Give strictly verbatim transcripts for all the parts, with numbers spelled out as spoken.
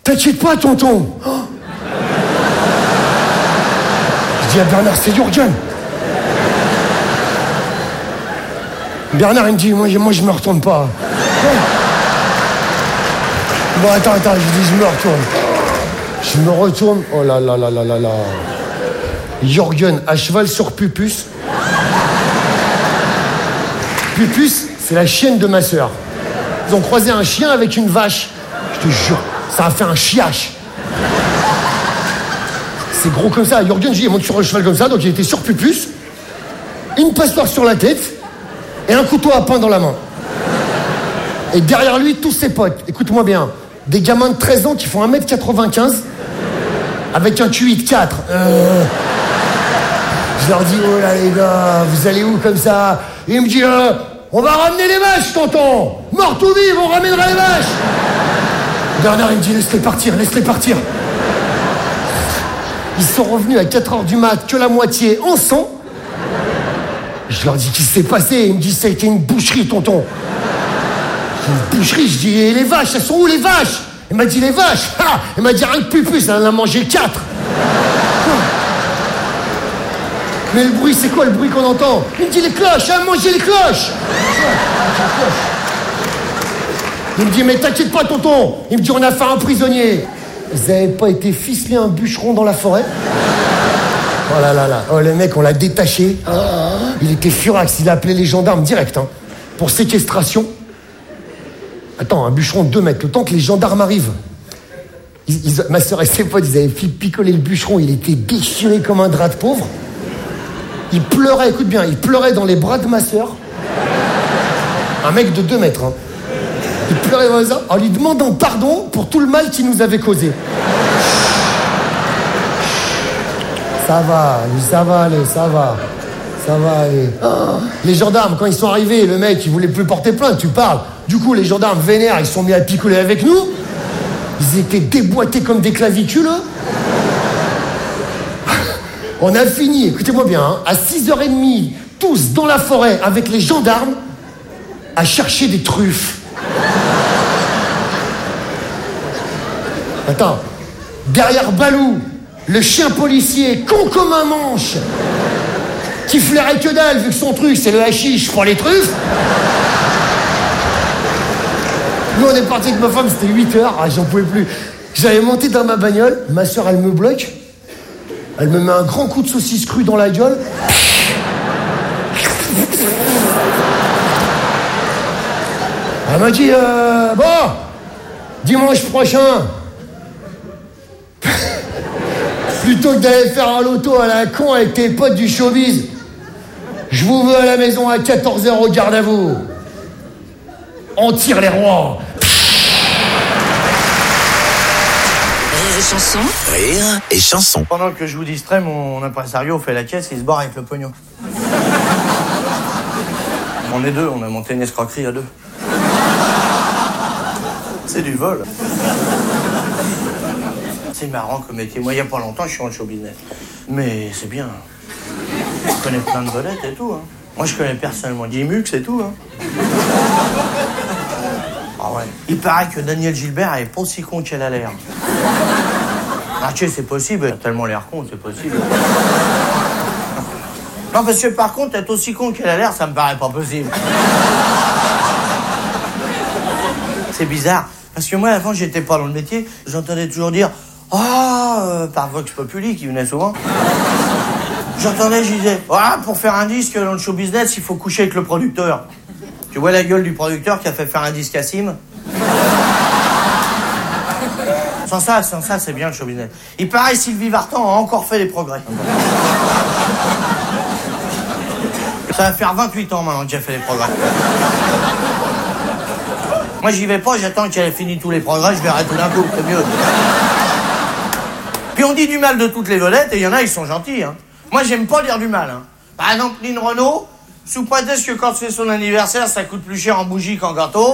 T'inquiète pas, tonton. Oh. Je dis à Bernard, c'est Jürgen. Bernard, il me dit, moi, moi je me retourne pas. Oh. Bon, attends, attends, je dis, je me retourne. Je me retourne. Oh là là là là là là. Jürgen, à cheval sur Pupus. Pupus, c'est la chienne de ma sœur. Ils ont croisé un chien avec une vache. Je te jure, ça a fait un chiache. C'est gros comme ça. Jürgen, il monte sur le cheval comme ça, donc il était sur Pupus, une passoire sur la tête et un couteau à pain dans la main. Et derrière lui, tous ses potes. Écoute-moi bien. Des gamins de treize ans qui font un mètre quatre-vingt-quinze avec un Q huit quatre. Euh... Je leur dis, oh là les gars, vous allez où comme ça? Et il me dit, euh, on va ramener les vaches, tonton. Morte ou vive, on ramènera les vaches. Bernard, il me dit, laisse-les partir, laisse-les partir. Ils sont revenus à quatre heures du mat, que la moitié en sang. Je leur dis, qu'est-ce qui s'est passé? Il me dit, ça a été une boucherie, tonton. Une boucherie, je dis, et les vaches, elles sont où les vaches? Il m'a dit, les vaches, ah. Il m'a dit, rien que Pupus, elle en a mangé quatre. Mais le bruit, c'est quoi le bruit qu'on entend? Il me dit, les cloches, hein, mangez les cloches. Il me dit, mais t'inquiète pas, tonton. Il me dit, on a fait un prisonnier. Vous avez pas été ficelé un bûcheron dans la forêt? Oh là là là. Oh, le mec, on l'a détaché. Il était furax, il a appelé les gendarmes direct, hein, pour séquestration. Attends, un bûcheron de deux mètres, le temps que les gendarmes arrivent. Ils, ils, ma soeur et ses potes, ils avaient picolé le bûcheron, il était déchiré comme un drap de pauvre. Il pleurait, écoute bien, il pleurait dans les bras de ma soeur. Un mec de deux mètres, hein. Il pleurait comme ça, en lui demandant pardon pour tout le mal qu'il nous avait causé. Ça va, ça va aller, ça va. Ça va aller. Oh. Les gendarmes, quand ils sont arrivés, le mec, il voulait plus porter plainte, tu parles. Du coup, les gendarmes vénères, ils sont mis à picoler avec nous. Ils étaient déboîtés comme des clavicules. On a fini, écoutez-moi bien, hein, à six heures trente, tous dans la forêt avec les gendarmes, à chercher des truffes. Attends, derrière Balou, le chien policier, con comme un manche, qui flairait que dalle, vu que son truc, c'est le hashish pour les truffes. Nous, on est parti avec ma femme, c'était huit heures, ah, j'en pouvais plus. J'avais monté dans ma bagnole, ma soeur, elle me bloque. Elle me met un grand coup de saucisse crue dans la gueule. Elle m'a dit, euh, bon, dimanche prochain, plutôt que d'aller faire un loto à la con avec tes potes du showbiz, je vous veux à la maison à quatorze heures au garde à vous. On tire les rois. Et chanson. Rire et chanson. Pendant que je vous distrais, mon impresario fait la caisse et il se barre avec le pognon. On est deux, on a monté une escroquerie à deux. C'est du vol. C'est marrant comme métier. Moi, il n'y a pas longtemps, je suis en show business. Mais c'est bien. Je connais plein de vedettes et tout. Hein. Moi, je connais personnellement Dimux et tout. Hein. Ah ouais. Il paraît que Daniel Gilbert est pas aussi con qu'elle a l'air. Ah, tu sais, c'est possible. Elle a tellement l'air con, c'est possible. Non, parce que par contre, être aussi con qu'elle a l'air, ça me paraît pas possible. C'est bizarre. Parce que moi, avant, j'étais pas dans le métier. J'entendais toujours dire « Ah euh, !» par Vox Populi, qui venait souvent. J'entendais, je disais « Ah, pour faire un disque dans le show business, il faut coucher avec le producteur. » Tu vois la gueule du producteur qui a fait faire un disque à Sim? Sans ça, sans ça, c'est bien le show business. Il paraît, Sylvie Vartan a encore fait des progrès. Ça va faire vingt-huit ans maintenant que j'ai fait des progrès. Moi, j'y vais pas, j'attends qu'elle ait fini tous les progrès, je verrai tout d'un coup, c'est mieux. Puis on dit du mal de toutes les vedettes, et il y en a, ils sont gentils. Hein. Moi, j'aime pas dire du mal. Hein. Par exemple, Lynn Renaud, sous prétexte que quand c'est son anniversaire, ça coûte plus cher en bougie qu'en gâteau.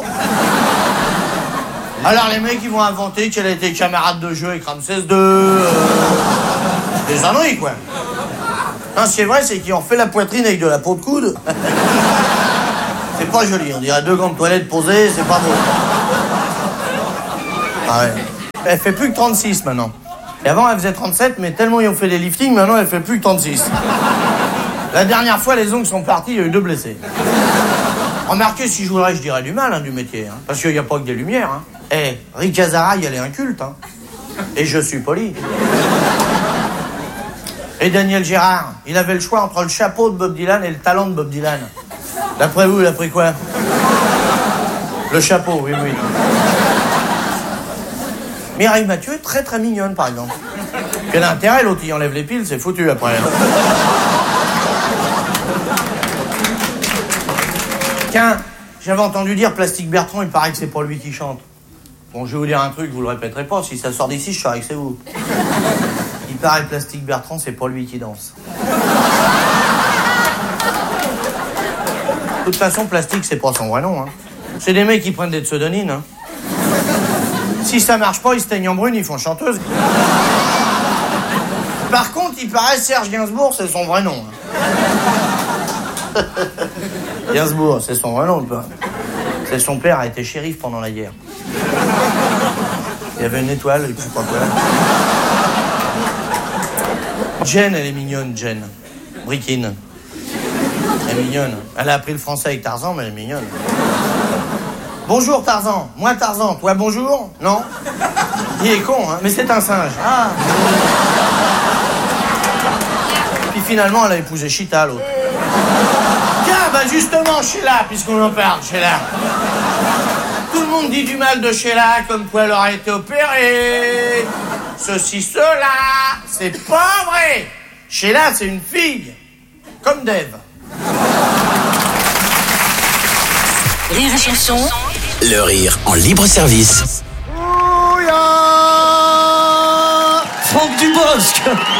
Alors les mecs, ils vont inventer qu'elle a été camarade de jeu avec Ramsès deux. Euh... Des âneries, quoi. Non, ce qui est vrai, c'est qu'ils ont fait la poitrine avec de la peau de coude. C'est pas joli, on dirait deux gants de toilette posés, c'est pas beau. Ah ouais. Elle fait plus que trente-six maintenant. Et avant, elle faisait trente-sept, mais tellement ils ont fait des liftings, maintenant elle fait plus que trente-six. La dernière fois, les ongles sont partis, il y a eu deux blessés. Remarquez, si je voudrais, je dirais du mal hein, du métier. Hein, parce qu'il n'y a pas que des lumières. Hein. Eh, Rick Azaraï, elle est inculte. Hein. Et je suis poli. Et Daniel Gérard, il avait le choix entre le chapeau de Bob Dylan et le talent de Bob Dylan. D'après vous, il a pris quoi? Le chapeau, oui, oui. Mireille Mathieu est très très mignonne, par exemple. Quel intérêt, l'autre, il enlève les piles, c'est foutu après. Tiens, j'avais entendu dire Plastique Bertrand, il paraît que c'est pas lui qui chante. Bon, je vais vous dire un truc, vous le répéterez pas, si ça sort d'ici, je saurai que c'est vous. Il paraît Plastique Bertrand, c'est pas lui qui danse. De toute façon, Plastique, c'est pas son vrai nom. Hein. C'est des mecs qui prennent des pseudonymes. Hein. Si ça marche pas, ils se teignent en brune, ils font chanteuse. Par contre, il paraît Serge Gainsbourg, c'est son vrai nom. Hein. Gainsbourg, c'est son vrai nom ou pas? C'est son père a été shérif pendant la guerre. Il y avait une étoile, et puis pas quoi. Jen, elle est mignonne, Jen. Brikin. Elle est mignonne. Elle a appris le français avec Tarzan, mais elle est mignonne. Bonjour Tarzan. Moi Tarzan. Toi bonjour? Non? Il est con, hein, mais c'est un singe. Ah. Puis finalement, elle a épousé Chita, l'autre. Tiens, bah justement, Sheila, puisqu'on en parle, Sheila. Tout le monde dit du mal de Sheila, comme quoi elle aurait été opérée. Ceci, cela. C'est pas vrai. Sheila, c'est une fille. Comme Dave. Rire et chanson. Le rire en libre service. Ouya Franck Dubosc.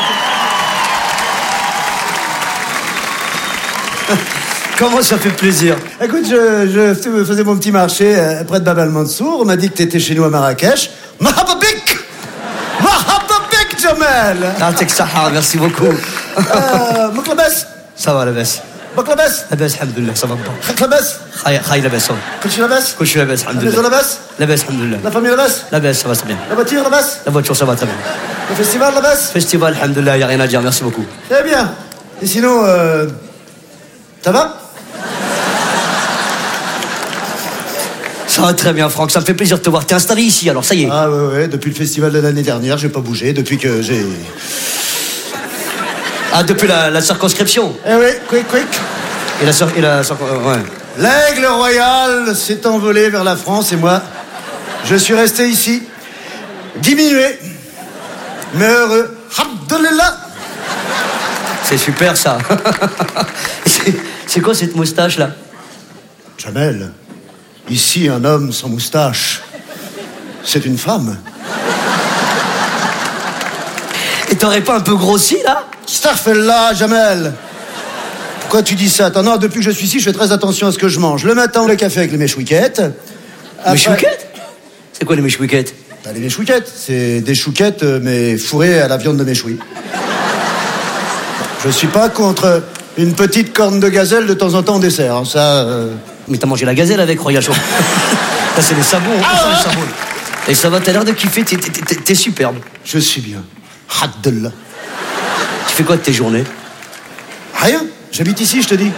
Comment ça fait plaisir. Écoute, je, je faisais mon petit marché euh, près de Bab al-Mansour. On m'a dit que t'étais chez nous à Marrakech. Mahababik Mahababik, Jamel. Ah, t'es que ça, merci beaucoup. euh, Moklabas. Ça va, la baisse. Moklabas. La baisse, alhamdoulilah, ça va pas. Moklabas. Khaï, khaï, la baisse, ça va. Kulchi labas. Kulchi la baisse, La maison alhamdoulilah. labas. La baisse, alhamdoulilah. La famille labas. La baisse, ça va très bien. La voiture labas. La voiture, ça va très bien. Le festival labas. Festival, alhamdoulilah, y a rien à dire, merci beaucoup. Très bien. Et sinon, euh, ça va? Ça va très bien, Franck, ça me fait plaisir de te voir. T'es installé ici, alors ça y est. Ah ouais, ouais, depuis le festival de l'année dernière, j'ai pas bougé, depuis que j'ai... Ah, depuis la, la circonscription. Eh oui, quick, quick. Et la cir- et la circon- euh, ouais. L'aigle royal s'est envolé vers la France et moi, je suis resté ici, diminué, mais heureux. Alhamdoulilah. C'est super, ça. c'est, c'est quoi cette moustache-là? Jamel, ici un homme sans moustache, c'est une femme. Et t'aurais pas un peu grossi, là? Starfella, Jamel. Pourquoi tu dis ça? Attends, non, depuis que je suis ici, je fais très attention à ce que je mange. Le matin, le café avec les mèches-wiquettes. Mèches-wiquettes? C'est quoi les mèches-wiquettes? Bah, les mèches-wiquettes, c'est des chouquettes, mais fourrées à la viande de méchoui. Je suis pas contre une petite corne de gazelle de temps en temps en dessert, hein, ça... Euh... Mais t'as mangé la gazelle avec, Royal Show. Ça, c'est les sabots, Ah, ça, ouais. les sabots. Et ça va, t'as l'air de kiffer, t'es, t'es, t'es, t'es superbe. Je suis bien. Alhamdoulilah. Tu fais quoi de tes journées? Rien, j'habite ici, je te dis.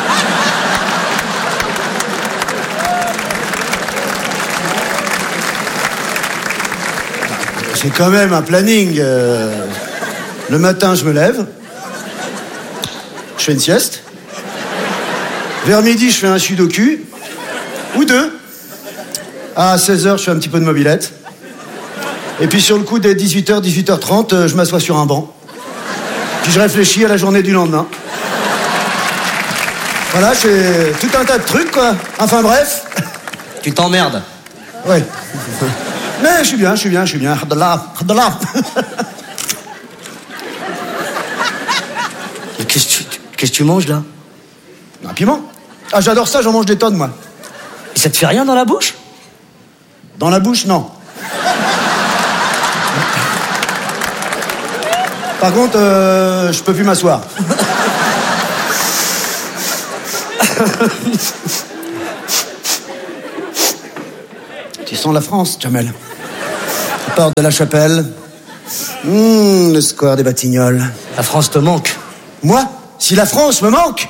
J'ai quand même un planning. euh, Le matin, je me lève. Je fais une sieste. Vers midi, je fais un sudoku. Ou deux. À seize heures, je fais un petit peu de mobilette. Et puis sur le coup, dès dix-huit heures, dix-huit heures trente, euh, je m'assois sur un banc. Puis je réfléchis à la journée du lendemain. Voilà, c'est tout un tas de trucs, quoi. Enfin bref. Tu t'emmerdes. Ouais. Mais je suis bien, je suis bien, je suis bien. Alhamdoulilah, alhamdoulilah. Mais qu'est-ce que tu, qu'est-ce que tu manges, là? Un piment. Ah, j'adore ça, j'en mange des tonnes, moi. Et ça te fait rien dans la bouche? Dans la bouche, non. Par contre, euh, je peux plus m'asseoir. Tu sens la France, Jamel. Porte de la Chapelle. Mmh, le square des Batignolles. La France te manque. Moi? Si la France me manque?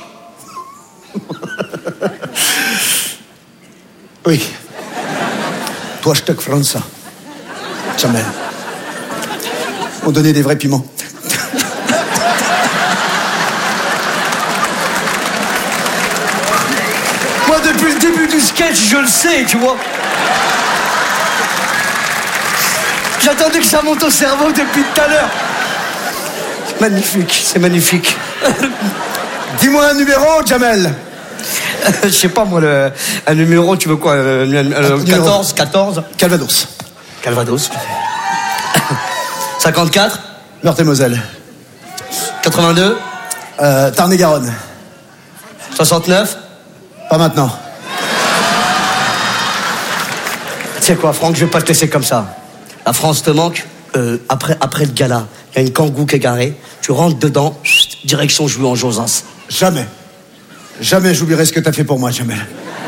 Oui. Toi, je te France. Jamel. On donnait des vrais piments. Moi, depuis le début du sketch, je le sais, tu vois. J'attendais que ça monte au cerveau depuis tout à l'heure. C'est magnifique, c'est magnifique. Dis-moi un numéro, Jamel. Je sais pas, moi, le, un numéro, tu veux quoi euh, euh, quatorze, quatorze Calvados. Calvados. cinquante-quatre Meurthe-et-Moselle. quatre-vingt-deux Euh, Tarn-et-Garonne. soixante-neuf Pas maintenant. Tu sais quoi, Franck, je vais pas te laisser comme ça. La France te manque. Euh, après, après le gala, il y a une kangou qui est garée. Tu rentres dedans, chut, direction jouer en Josas. Jamais. Jamais j'oublierai ce que t'as fait pour moi, Jamel.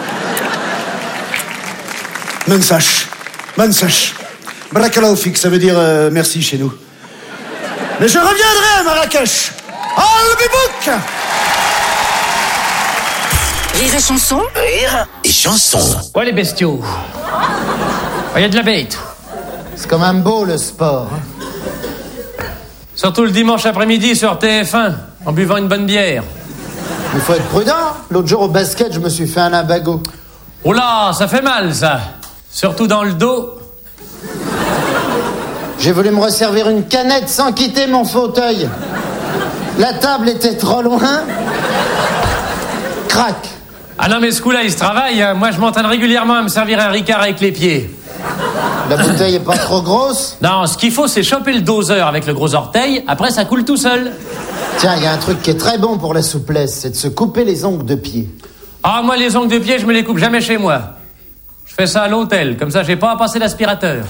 Mensach. Mensach. Brakalaoufik, ça veut dire euh, merci chez nous. Mais je reviendrai à Marrakech. Al-Bibouk. Rire et chanson. Rire et chanson. Ouais, les bestiaux. Il y a de la bête. C'est quand même beau, le sport. hein. Surtout le dimanche après-midi sur T F un, en buvant une bonne bière. Il faut être prudent. L'autre jour, au basket, je me suis fait un limbago. Oh là, ça fait mal, ça. Surtout dans le dos. J'ai voulu me resservir une canette sans quitter mon fauteuil. La table était trop loin. Crac. Ah non, mais ce coup-là, il se travaille. hein. Moi, je m'entraîne régulièrement à me servir un Ricard avec les pieds. La bouteille est pas trop grosse. Non, ce qu'il faut, c'est choper le doseur avec le gros orteil. Après, ça coule tout seul. Tiens, il y a un truc qui est très bon pour la souplesse, c'est de se couper les ongles de pied. Ah, moi, les ongles de pied, je me les coupe jamais chez moi. Je fais ça à l'hôtel. Comme ça, j'ai pas à passer l'aspirateur.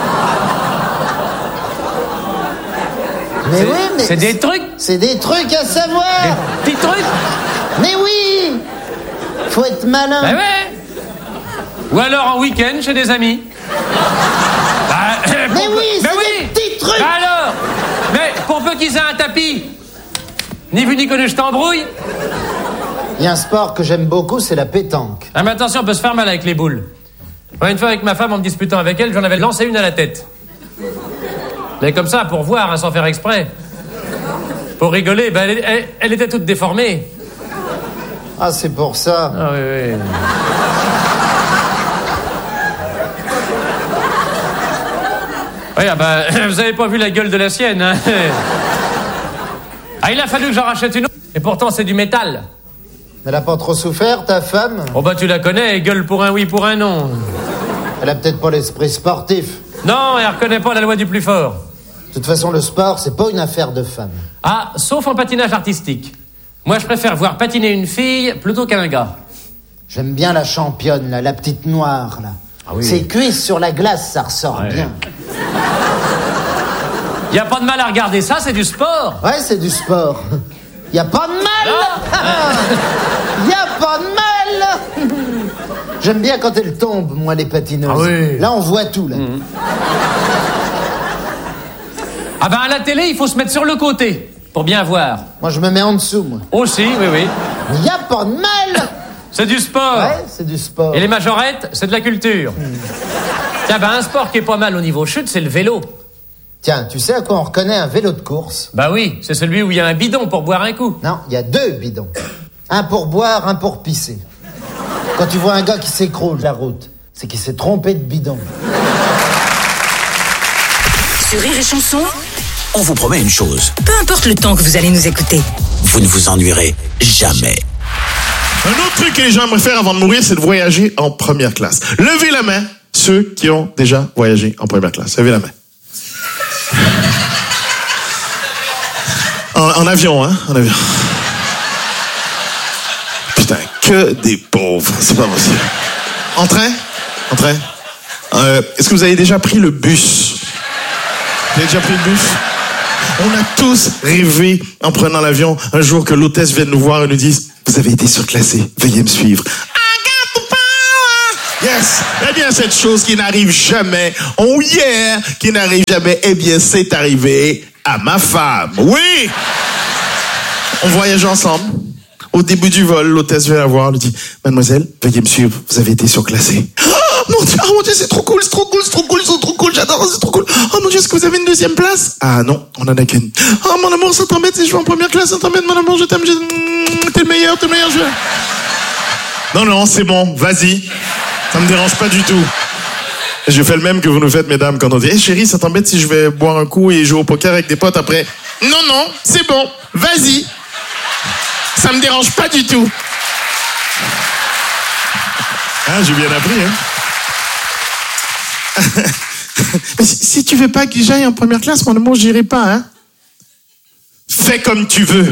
Mais C'est- oui, mais... c'est des trucs. C'est des trucs à savoir. Des petits trucs. Mais oui. Faut être malin. Ben ouais. Ou alors en week-end chez des amis. Bah, Mais pour oui, peu- c'est des petits trucs. Bah alors. Mais pour peu qu'ils aient un tapis. Ni vu ni connu, je t'embrouille. Il y a un sport que j'aime beaucoup, c'est la pétanque. Ah mais attention, on peut se faire mal avec les boules. Moi, une fois avec ma femme, en me disputant avec elle, j'en avais lancé une à la tête. Mais comme ça, pour voir, hein, sans faire exprès. Pour rigoler, ben, elle, elle- elle était toute déformée. Ah, c'est pour ça. Ah oui, oui. Oui, ah ben, vous avez pas vu la gueule de la sienne, hein. Ah, il a fallu que j'en rachète une autre. Et pourtant, c'est du métal. Elle a pas trop souffert, ta femme? Oh bah, tu la connais, elle gueule pour un oui, pour un non. Elle a peut-être pas l'esprit sportif. Non, elle reconnaît pas la loi du plus fort. De toute façon, le sport, c'est pas une affaire de femme. Ah, sauf en patinage artistique. Moi, je préfère voir patiner une fille plutôt qu'un gars. J'aime bien la championne, là, la petite noire, là. Ah oui. Ses cuisses sur la glace, ça ressort Ouais. bien. Y a pas de mal à regarder ça, c'est du sport. Ouais, c'est du sport. Y a pas de mal. Y a pas de mal. J'aime bien quand elles tombent, moi, les patineuses. Ah oui. Là, on voit tout, là. Mmh. Ah ben, à la télé, il faut se mettre sur le côté, pour bien voir. Moi, je me mets en dessous, moi. Aussi, oui, oui. Y a pas de mal. C'est du sport. Ouais, c'est du sport. Et les majorettes, c'est de la culture. Tiens, ben, un sport qui est pas mal au niveau chute, c'est le vélo. Tiens, tu sais à quoi on reconnaît un vélo de course? Bah oui, c'est celui où il y a un bidon pour boire un coup. Non, il y a deux bidons. Un pour boire, un pour pisser. Quand tu vois un gars qui s'écroule de la route, c'est qu'il s'est trompé de bidon. Sur Rire et Chanson, On vous promet une chose, peu importe le temps que vous allez nous écouter. vous ne vous ennuierez jamais. Un autre truc que les gens aimeraient faire avant de mourir, c'est de voyager en première classe. Levez la main, ceux qui ont déjà voyagé en première classe. Levez la main. En, en avion, hein? En avion. Putain, que des pauvres. C'est pas possible. En train? En train? Euh, est-ce que vous avez déjà pris le bus? Vous avez déjà pris le bus? On a tous rêvé, en prenant l'avion, un jour que l'hôtesse vienne nous voir et nous dise « Vous avez été surclassé, veuillez me suivre. » Yes. Eh bien, cette chose qui n'arrive jamais, oh yeah, qui n'arrive jamais, eh bien, c'est arrivé à ma femme. Oui. On voyage ensemble. Au début du vol, l'hôtesse vient la voir, lui dit « Mademoiselle, veuillez me suivre, vous avez été surclassée. » Oh mon Dieu, oh mon Dieu, c'est trop cool, c'est trop cool, c'est trop cool, c'est trop cool, j'adore, c'est trop cool. Oh mon Dieu, est-ce que vous avez une deuxième place? Ah non, on en a qu'une. Oh mon amour, ça t'embête si je vais en première classe, ça t'embête, mon amour, je t'aime, je... Mmh, t'es le meilleur, t'es le meilleur, je... Non, non, c'est bon, vas-y. Ça me dérange pas du tout. Je fais le même que vous nous faites, mesdames, quand on dit « Hé hey, chérie, ça t'embête si je vais boire un coup et jouer au poker avec des potes après ?» Non, non, c'est bon, vas-y. Ça me dérange pas du tout. Ah, j'ai bien appris, hein. Mais si, si tu veux pas que j'aille en première classe, mon amour, j'irai pas, hein. Fais comme tu veux.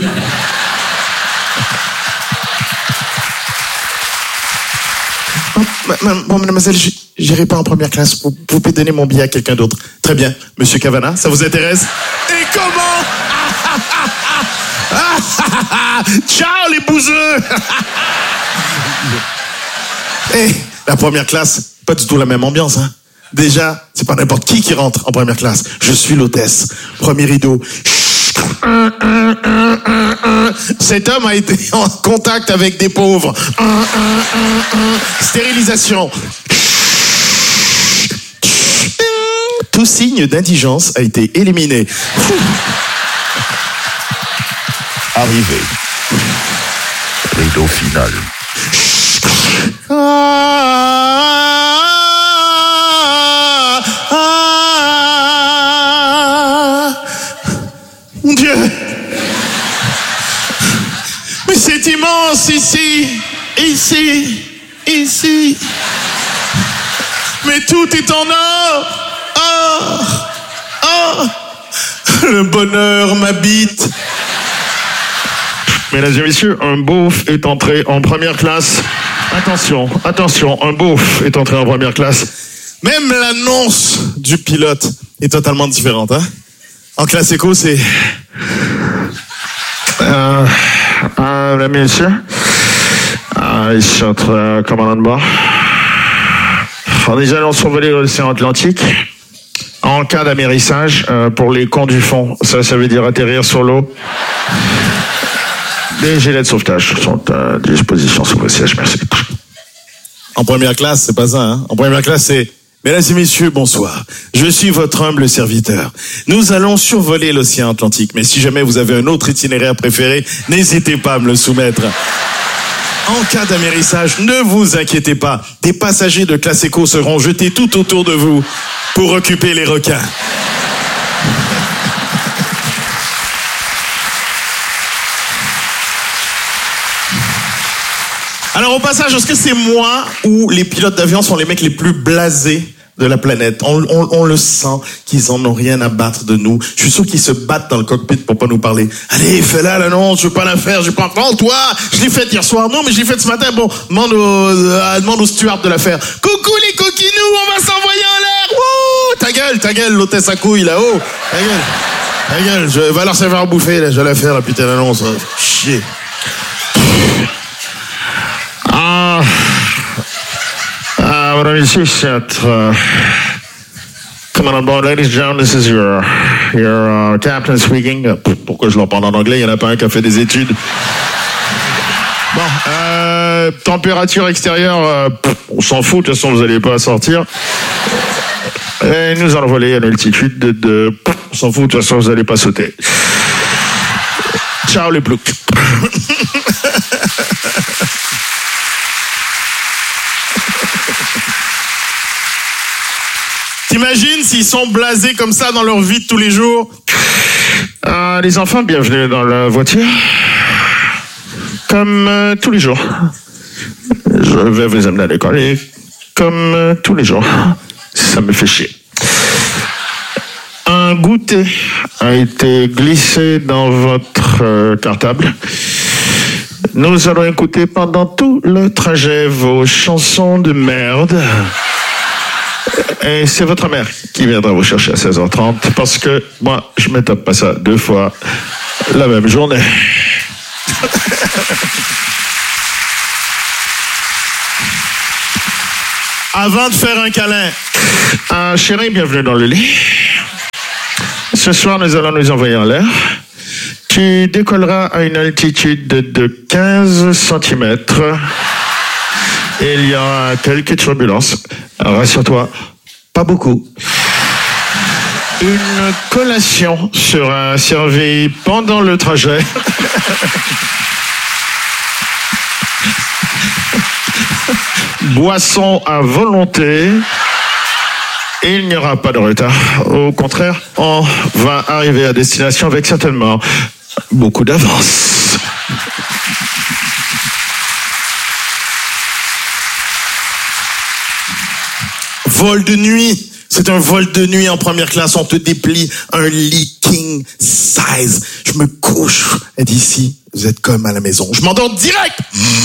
Bon, mademoiselle, j'irai pas en première classe. Vous pouvez donner mon billet à quelqu'un d'autre. Très bien. Monsieur Cavana, ça vous intéresse? Et comment? Ciao les bouseux. Et la première classe, pas du tout la même ambiance, hein. Déjà, c'est pas n'importe qui qui rentre en première classe. Je suis l'hôtesse. Premier rideau. Cet homme a été en contact avec des pauvres. Stérilisation. Tout signe d'indigence a été éliminé. Arrivé. Rideau final. Ah, ah, ah, mon Dieu. Mais c'est immense ici, ici, ici. Mais tout est en or, or, or. Le bonheur m'habite. Mesdames et messieurs, un beauf est entré en première classe. Attention, attention, un beauf est entré en première classe. Même l'annonce du pilote est totalement différente, hein. En classe éco, c'est... Euh, euh, mesdames et messieurs, euh, ici entre euh, commandant de bord. Nous allons survoler l'océan Atlantique. En cas d'amérissage, euh, pour les cons du fond, ça, ça veut dire atterrir sur l'eau. Les gilets de sauvetage sont à disposition sous le siège, merci. En première classe, c'est pas ça, hein. En première classe, c'est « Mesdames et messieurs, bonsoir. Je suis votre humble serviteur. Nous allons survoler l'océan Atlantique, mais si jamais vous avez un autre itinéraire préféré, n'hésitez pas à me le soumettre. » En cas d'amérissage, ne vous inquiétez pas. Des passagers de classe éco seront jetés tout autour de vous pour occuper les requins. Alors au passage, est-ce que c'est moi ou les pilotes d'avion sont les mecs les plus blasés de la planète? On, on, on le sent qu'ils en ont rien à battre de nous. Je suis sûr qu'ils se battent dans le cockpit pour pas nous parler. Allez, fais-la l'annonce, je veux pas la faire, je pas. Non, toi, je l'ai faite hier soir. Non, mais je l'ai faite ce matin. Bon, demande au, euh, demande au steward de la faire. Coucou les coquinous, on va s'envoyer en l'air. Wouh, ta gueule, ta gueule, l'hôtesse à couilles là-haut. Ta gueule, ta gueule. Je vais leur servir à bouffer là. Je vais la faire la putain d'annonce. Hein. Chier. Ah, ah, mesdames et messieurs, c'est uh, come on board, ladies and gentlemen, this is your, your uh, captain speaking. Uh, pourquoi je leur parle en anglais? Il n'y en a pas un qui a fait des études. Bon, euh, température extérieure, euh, on s'en fout, de toute façon, vous n'allez pas sortir. Et nous allons voler à une altitude de, de on s'en fout, de toute façon, vous n'allez pas sauter. Ciao les ploucs. T'imagines s'ils sont blasés comme ça dans leur vie de tous les jours? euh, Les enfants, bienvenue dans la voiture. Comme euh, tous les jours. Je vais vous amener à l'école et comme euh, tous les jours. Ça me fait chier. Un goûter a été glissé dans votre euh, cartable. Nous allons écouter pendant tout le trajet vos chansons de merde. Et c'est votre mère qui viendra vous chercher à seize heures trente parce que moi, je me tape pas ça deux fois la même journée. Avant de faire un câlin, euh, chérie, bienvenue dans le lit. Ce soir, nous allons nous envoyer en l'air. Tu décolleras à une altitude de, de quinze centimètres. Et il y aura quelques turbulences. Alors, rassure-toi, pas beaucoup. Une collation sera servie pendant le trajet. Boisson à volonté. Et il n'y aura pas de retard. Au contraire, on va arriver à destination avec certainement beaucoup d'avance. Vol de nuit. C'est un vol de nuit en première classe. On te déplie un lit king size. Je me couche. Et d'ici, vous êtes comme à la maison. Je m'endors direct.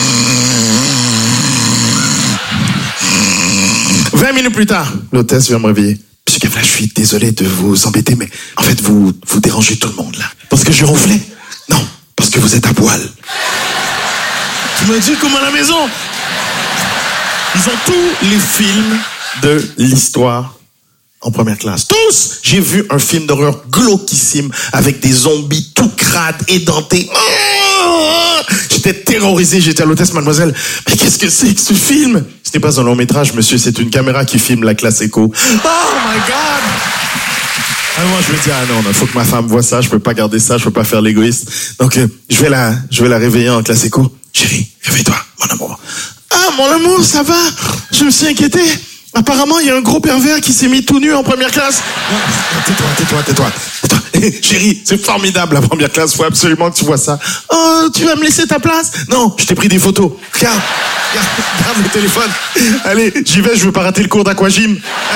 vingt minutes plus tard, l'hôtesse vient me réveiller. Monsieur Cavla, je suis désolé de vous embêter, mais en fait, vous, vous dérangez tout le monde, là. Parce que je ronflais? Non, parce que vous êtes à poil. Tu m'as dit comme à la maison. Ils ont tous les films de l'histoire en première classe. Tous! J'ai vu un film d'horreur glauquissime avec des zombies tout crades, édentés. J'étais terrorisé, j'étais à l'hôtesse, mademoiselle. Mais qu'est-ce que c'est que ce film? Ce n'est pas un long métrage, monsieur, c'est une caméra qui filme la classe éco. Oh my God! Alors moi, je me dis, ah non, il faut que ma femme voie ça, je peux pas garder ça, je peux pas faire l'égoïste. Donc, euh, je vais la, je vais la réveiller en classe éco. Chérie, réveille-toi, mon amour. Ah, mon amour, ça va? Je me suis inquiété. Apparemment, il y a un gros pervers qui s'est mis tout nu en première classe. Tais-toi, tais-toi, tais-toi. tais-toi. Hey, chérie, c'est formidable la première classe. Faut absolument que tu vois ça. Oh, tu vas me laisser ta place? Non, je t'ai pris des photos. Regarde, regarde, regarde le téléphone. Allez, j'y vais, je veux pas rater le cours d'aquagym.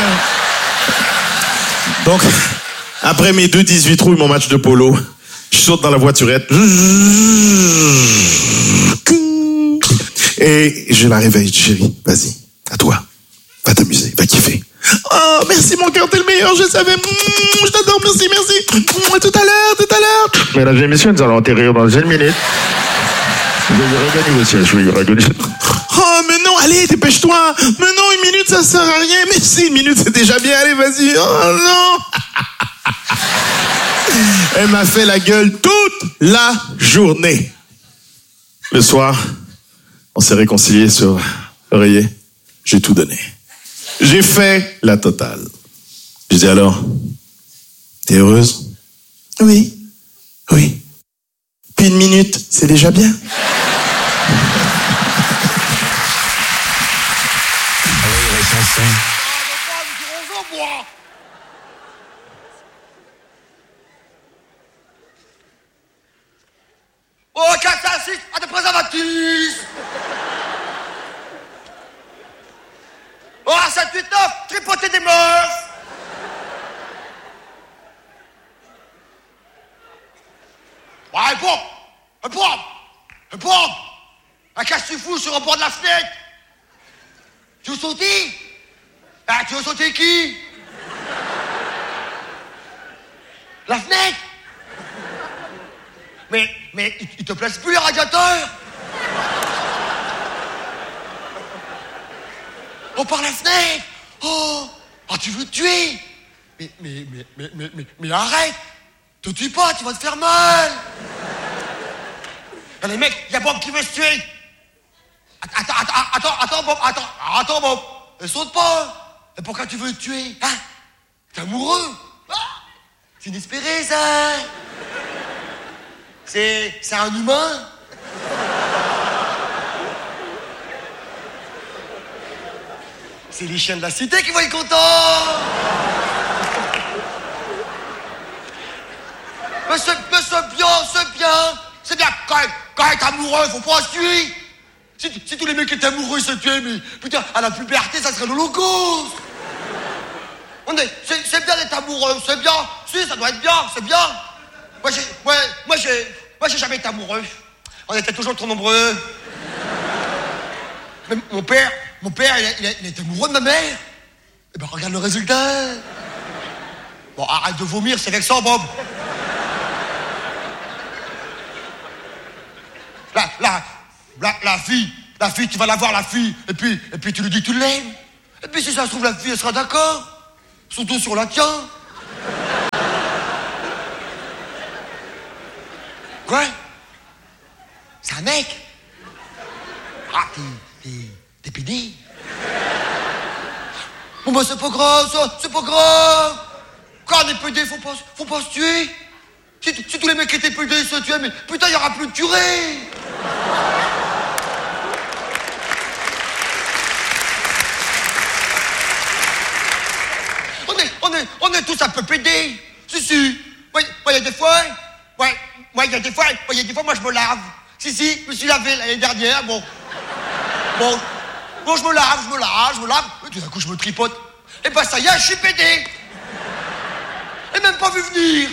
Donc, après mes deux dix-huit trous et mon match de polo, je saute dans la voiturette. Et je la réveille, chérie. Vas-y, à toi. Va t'amuser, va kiffer. Oh, merci mon cœur, t'es le meilleur, je savais. Mmh, je t'adore, merci, merci. Mmh, tout à l'heure, tout à l'heure. Mesdames et messieurs, nous allons atterrir dans une minute. Je vais regagner le ciel, je vais regagner. Oh, mais non, allez, dépêche-toi. Mais non, une minute, ça sert à rien. Mais si, une minute, c'est déjà bien. Allez, vas-y. Oh non. Elle m'a fait la gueule toute la journée. Le soir, on s'est réconciliés sur l'oreiller. J'ai tout donné. J'ai fait la totale. Je dis alors, t'es heureuse? Oui, oui. Puis une minute, c'est déjà bien. Oh, quatre, cinq, six, à des préservatifs. Oh, sept, huit, neuf, tripoter des meufs. Ouais, un pompe, un pompe, un pompe. Un qu'est-ce que tu fous sur le bord de la fenêtre? Tu veux sauter? Ah, tu veux sauter qui? La fenêtre? Mais, mais, il, il te place plus les radiateurs? Oh, par la fenêtre! Oh! Ah, tu veux te tuer? Mais, mais, mais, mais, mais, mais, mais arrête! Te tue pas, tu vas te faire mal! Allez, mec, y'a Bob qui veut se tuer! Attends, attends, attends, attends, Bob, attends, attends, Bob! Ne saute pas! Et pourquoi tu veux te tuer? Hein? T'es amoureux? Ah, c'est inespéré, ça! C'est... c'est un humain? C'est les chiens de la cité qui vont être contents! Mais c'est, mais c'est bien, c'est bien! C'est bien, quand, quand être amoureux, faut pas se tuer! Si, si tous les mecs étaient amoureux, ils se tuaient, mais putain, à la puberté, ça serait l'holocauste! On est, c'est, c'est bien d'être amoureux, c'est bien! Si, ça doit être bien, c'est bien! Moi, j'ai, ouais, moi, j'ai, moi, j'ai jamais été amoureux. On était toujours trop nombreux. Mais mon père, mon père, il, a, il, a, il était amoureux de ma mère. Eh ben, regarde le résultat. Bon, arrête de vomir, c'est vexant, Bob. La, la, la, la fille, la fille, tu vas la voir, la fille, et puis, et puis tu lui dis que tu l'aimes. Et puis si ça se trouve, la fille, elle sera d'accord. Surtout sur la tien. Quoi? C'est un mec? Ah, t'es... t'es... t'es pédé? Bon bah c'est pas grave, ça, c'est pas grave. Quand on est pédé, faut pas, faut pas se tuer. Si, si tous les mecs qui étaient pédés se tuaient, mais putain, il y aura plus de tueries. On est, on est, on est tous un peu pédés. Si, si. Ouais, il y a des fois, ouais, ouais, il y a des fois, il y a des fois, moi je me lave. Si, si, je me suis lavé l'année dernière, bon. Bon, bon, je me lave, je me lave, je me lave. Et tout d'un coup, je me tripote. Et ben ça y est, je suis pédé. Et même pas vu venir.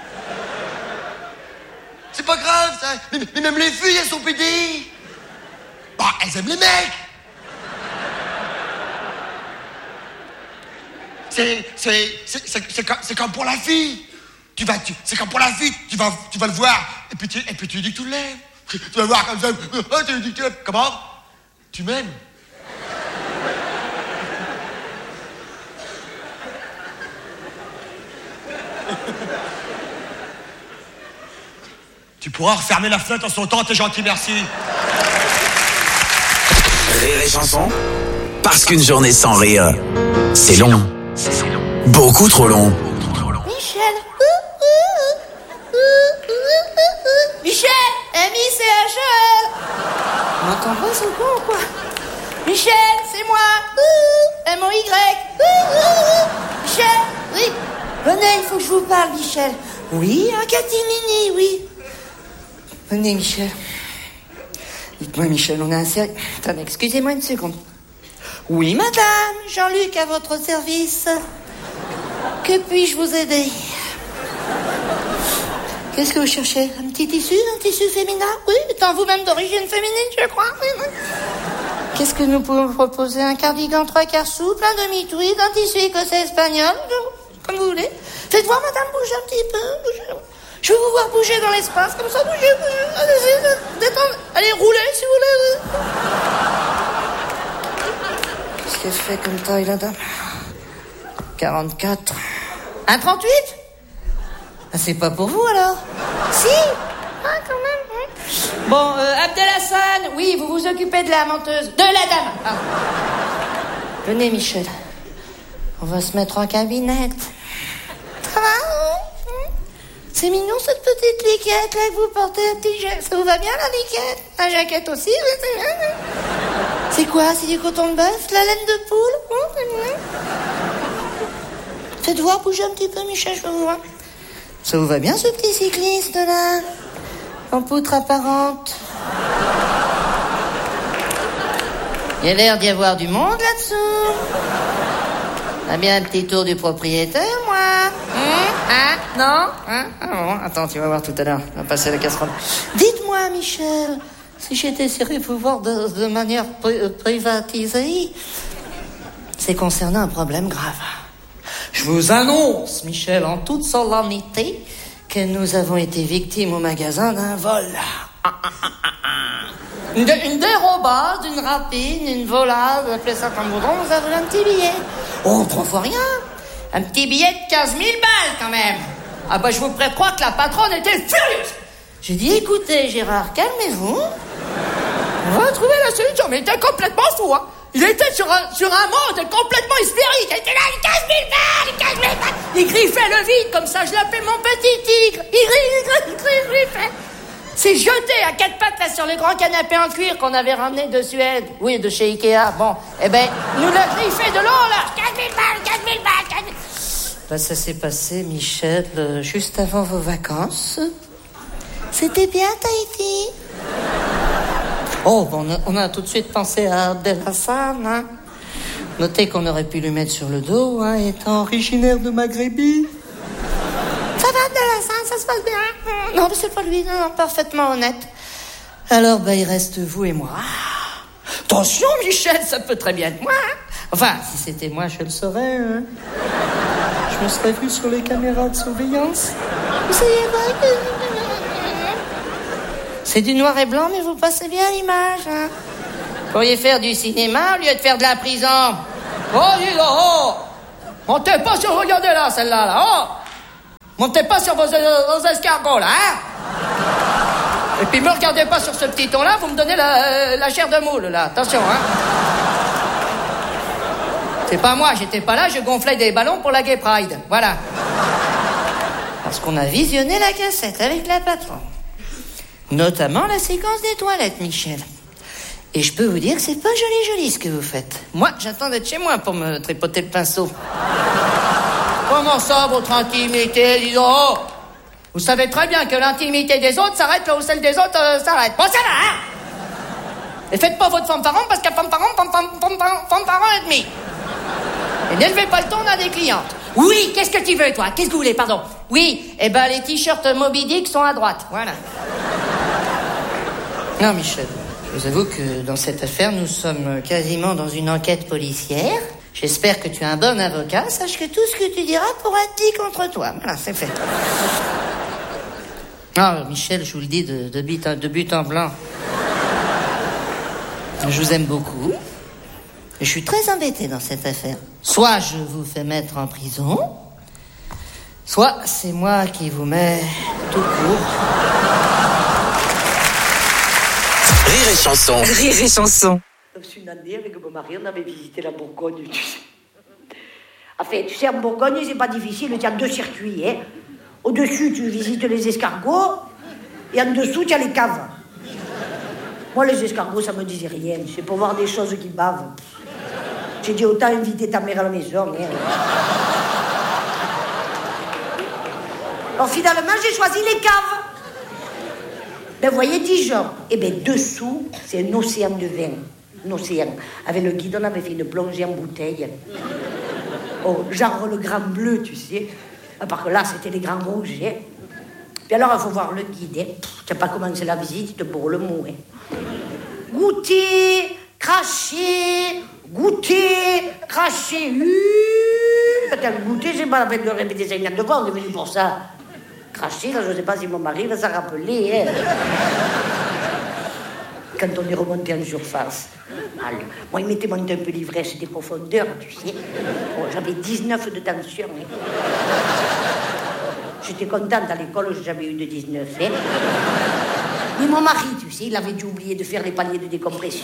C'est pas grave, ça. Mais, mais même les filles, elles sont pédées. Bah, elles aiment les mecs. C'est, c'est, c'est, c'est, c'est, comme, c'est comme pour la fille. Tu vas, tu, c'est comme pour la fille. Tu vas, tu vas le voir. Et puis tu, et puis tu dis que tu l'aimes. Tu vas le voir comme ça. Oh, tu dis que tu l'aimes. Comment? Tu m'aimes? Tu pourras refermer la fenêtre en sautant, t'es gentil, merci. Rire et chanson, parce qu'une journée sans rire, c'est long. Beaucoup trop long. Michel. Michel, M I C H E L. On m'entend pas ce con, quoi. Michel, c'est moi. M O Y. Michel, oui. Venez, il faut que je vous parle, Michel. Oui, un catimini, oui. Venez, Michel. Dites-moi, Michel, on a un sérieux... Attendez, excusez-moi une seconde. Oui, madame, Jean-Luc, à votre service. Que puis-je vous aider? Qu'est-ce que vous cherchez? Un petit tissu? Un tissu féminin? Oui, étant vous-même d'origine féminine, je crois. Qu'est-ce que nous pouvons vous proposer? Un cardigan trois quarts souple, un demi-tweed, un tissu écossais espagnol, comme vous voulez. Faites voir, madame, bouger un petit peu. Bougez. Je veux vous voir bouger dans l'espace, comme ça, bougez, bougez. Allez-y, détendez. Allez, roulez, si vous voulez. Qu'est-ce qu'elle fait comme taille, la dame? quarante-quatre. un trente-huit? Ah, c'est pas pour vous, alors? Si. Ah, quand même. Hein. Bon, euh, Abdelhassan, oui, vous vous occupez de la menteuse. De la dame. Ah. Venez, Michel. On va se mettre en cabinette. Ça va? C'est mignon, cette petite liquette, là, que vous portez, un petit jet. Ça vous va bien, la liquette? La jaquette aussi, oui, c'est bien. C'est quoi? C'est du coton de bœuf? La laine de poule? Oh, c'est bien. Faites voir, bougez un petit peu, Michel, je veux vous voir. Ça vous va bien, ce petit cycliste, là? En poutre apparente. Il y a l'air d'y avoir du monde, là-dessous. On a bien un petit tour du propriétaire, moi. Hum, hein? Non? Hein? Ah bon, attends, tu vas voir tout à l'heure. On va passer la casserole. Dites-moi, Michel, si j'étais sérieux pour voir de, de manière pri- privatisée, c'est concernant un problème grave. Je vous annonce, Michel, en toute solennité, que nous avons été victimes au magasin d'un vol. Ah, ah, ah, ah. Une, une dérobade, une rapine, une volade, appelez ça comme vous voulez, vous avez un petit billet. Oh, trois fois rien. Un petit billet de quinze mille balles, quand même. Ah bah, je vous prête croire que la patronne était furieuse. J'ai dit, écoutez, Gérard, calmez-vous. On va trouver la solution. Mais il était complètement fou, hein. Il était sur un, sur un monde complètement hystérique. Il était là, les quinze mille balles, les quinze mille balles. Il griffait le vide, comme ça, je l'appelle mon petit tigre. Il griffait, il griffait, il griffait. C'est jeté à quatre pattes, là, sur le grand canapé en cuir qu'on avait ramené de Suède. Oui, de chez Ikea. Bon, eh ben, nous l'a griffé de l'eau, là. quinze mille balles, quinze mille balles, quinze mille... Ben, ça s'est passé, Michel, euh, juste avant vos vacances. C'était bien, Tahiti. Oh, bon, on a, on a tout de suite pensé à Abdelhassan, hein. Notez qu'on aurait pu lui mettre sur le dos, hein, étant originaire de Maghrébie. Ça va, Abdelhassan, ça se passe bien? Non, mais c'est pas lui, non, non, parfaitement honnête. Alors, ben, il reste vous et moi. Attention, Michel, ça peut très bien être moi, hein. Enfin, si c'était moi, je le saurais, hein. Je me serais vu sur les caméras de surveillance. Vous savez pas que... C'est du noir et blanc, mais vous passez bien l'image, hein. Vous pourriez faire du cinéma au lieu de faire de la prison. Oh, dis donc, oh. Montez pas sur... Regardez là, celle-là, là, oh. Montez pas sur vos, vos escargots, là, hein. Et puis me regardez pas sur ce petit ton-là, vous me donnez la, la chair de moule, là. Attention, hein. C'est pas moi, j'étais pas là, je gonflais des ballons pour la Gay Pride. Voilà. Parce qu'on a visionné la cassette avec la patronne. Notamment la séquence des toilettes, Michel. Et je peux vous dire que c'est pas joli joli ce que vous faites. Moi, j'attends d'être chez moi pour me tripoter le pinceau. Comment ça, votre intimité, dis donc? Vous savez très bien que l'intimité des autres s'arrête là où celle des autres euh, s'arrête. Bon, ça va, hein? Et faites pas votre fanfaron parce qu'à fanfaron, fanfaron, fanfaron, fanfaron et demi. Et n'élevez pas le ton à des clientes. Oui, qu'est-ce que tu veux, toi? Qu'est-ce que vous voulez, pardon? Oui, eh ben, les t-shirts Moby Dick sont à droite, voilà. Non, Michel, je vous avoue que dans cette affaire, nous sommes quasiment dans une enquête policière. J'espère que tu es un bon avocat. Sache que tout ce que tu diras pourra être dit contre toi. Voilà, c'est fait. Ah, Michel, je vous le dis de, de, but, de but en blanc. Je vous aime beaucoup. Et je suis très embêté dans cette affaire. Soit je vous fais mettre en prison, soit c'est moi qui vous mets tout court. Rire et chanson. Rire et chanson. Une année, avec mon mari, on avait visité la Bourgogne, tu sais. Enfin, tu sais, en Bourgogne, c'est pas difficile, il y a deux circuits, hein. Au-dessus, tu visites les escargots, et en dessous, tu as les caves. Moi, les escargots, ça me disait rien. C'est pour voir des choses qui bavent. J'ai dit, autant inviter ta mère à la maison, hein. Alors, finalement, j'ai choisi les caves. Ben, vous voyez, Dijon. Et bien, dessous, c'est un océan de vin. Un océan. Avec le guide, on avait fait une plongée en bouteille. Oh, genre le grand bleu, tu sais. Parce que là, c'était les grands rouges, hein. Puis alors, il faut voir le guide, hein. Tu n'as pas commencé la visite, il te bourre le mot, hein. Goûter, cracher, goûter, cracher. Quand tu as goûté, c'est pas la peine de répéter cinquante fois, on est venu pour ça. Cracher, là, je ne sais pas si mon mari va s'en rappeler, hein. Quand on est remonté en surface. Alors, moi, il m'était monté un peu l'ivresse des profondeurs, tu sais. Oh, j'avais dix-neuf de tension. Hein. J'étais contente à l'école, j'ai jamais eu de dix-neuf. Hein. Mais mon mari, tu sais, il avait dû oublier de faire les paliers de décompression.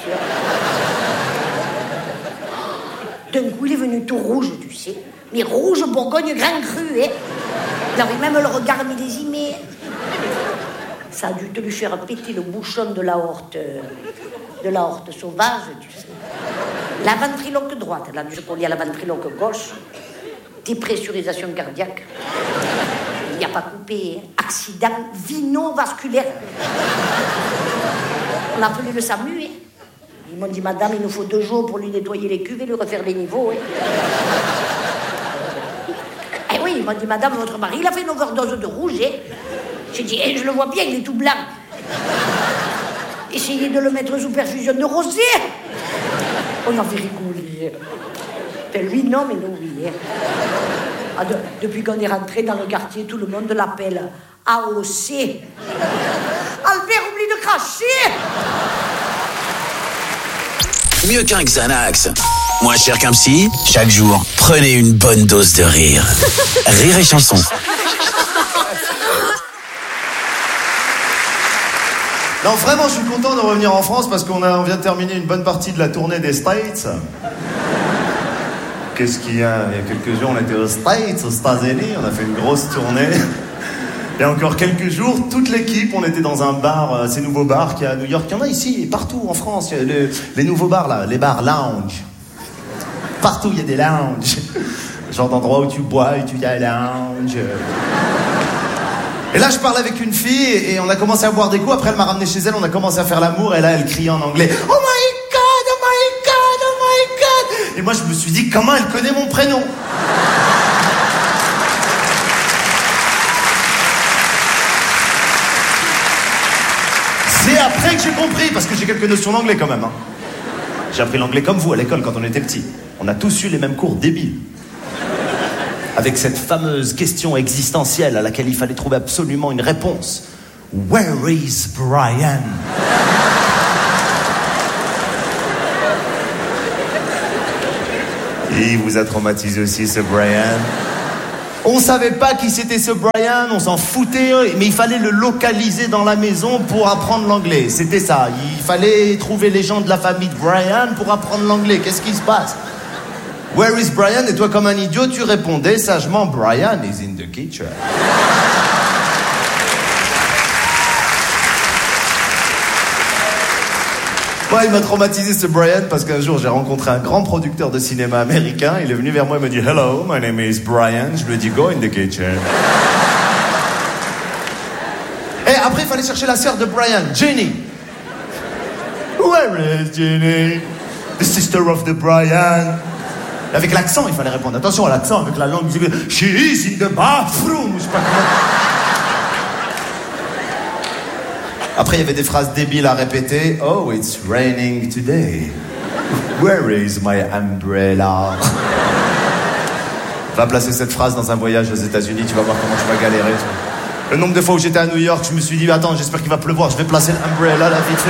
D'un coup, il est venu tout rouge, tu sais. Mais rouge Bourgogne grand cru, hein. Il avait même le regard millésimé. Ça a dû te lui faire péter le bouchon de l'aorte, de l'aorte sauvage, tu sais. La ventriloque droite, là, je connais à la ventriloque gauche, dépressurisation cardiaque. Il n'y a pas coupé, hein. Accident vino-vasculaire. On a appelé le SAMU, hein. Ils m'ont dit, madame, il nous faut deux jours pour lui nettoyer les cuves et lui refaire les niveaux, hein. Eh oui, ils m'ont dit, madame, votre mari, il a fait une overdose de rouge, hein. J'ai dit, eh, je le vois bien, il est tout blanc. Essayez de le mettre sous perfusion de rosé. On avait rigolé. Ben, lui, non, mais nous, oui. Hein. Ah, de, depuis qu'on est rentré dans le quartier, tout le monde l'appelle A O C. Albert, oublie de cracher. Mieux qu'un Xanax. Moins cher qu'un psy, chaque jour, prenez une bonne dose de rire. Rire et chanson. Non, vraiment, je suis content de revenir en France parce qu'on a, on vient de terminer une bonne partie de la tournée des States. Qu'est-ce qu'il y a? Il y a quelques jours, on était aux States, aux États-Unis, on a fait une grosse tournée. Il y a encore quelques jours, toute l'équipe, on était dans un bar, euh, ces nouveaux bars qu'il y a à New York. Il y en a ici, partout en France. Il y a les, les nouveaux bars, là, les bars lounge. Partout, il y a des lounges. Genre d'endroits où tu bois et tu y as lounge. Et là, je parlais avec une fille et on a commencé à boire des coups. Après, elle m'a ramené chez elle, on a commencé à faire l'amour. Et là, elle criait en anglais, « Oh my God, oh my God, oh my God !» Et moi, je me suis dit, comment elle connaît mon prénom? C'est après que j'ai compris, parce que j'ai quelques notions d'anglais quand même. Hein. J'ai appris l'anglais comme vous à l'école quand on était petits. On a tous eu les mêmes cours débiles. Avec cette fameuse question existentielle à laquelle il fallait trouver absolument une réponse. Where is Brian? Il vous a traumatisé aussi, ce Brian. On savait pas qui c'était ce Brian, on s'en foutait, mais il fallait le localiser dans la maison pour apprendre l'anglais. C'était ça. Il fallait trouver les gens de la famille de Brian pour apprendre l'anglais. Qu'est-ce qui se passe? Where is Brian? Et toi, comme un idiot, tu répondais sagement, Brian is in the kitchen. Moi, il m'a traumatisé, ce Brian, parce qu'un jour, j'ai rencontré un grand producteur de cinéma américain. Il est venu vers moi et m'a dit « Hello, my name is Brian ». Je lui ai dit « Go in the kitchen ». Et après, il fallait chercher la sœur de Brian, Jenny. Where is Jenny? The sister of the Brian. Avec l'accent, il fallait répondre. Attention à l'accent, avec la langue. She is in the bathroom. Je sais pas comment. Après, il y avait des phrases débiles à répéter. Oh, it's raining today. Where is my umbrella? Va placer cette phrase dans un voyage aux États-Unis, tu vas voir comment tu vas galérer. Le nombre de fois où j'étais à New York, je me suis dit, attends, j'espère qu'il va pleuvoir, je vais placer l'umbrella là, vite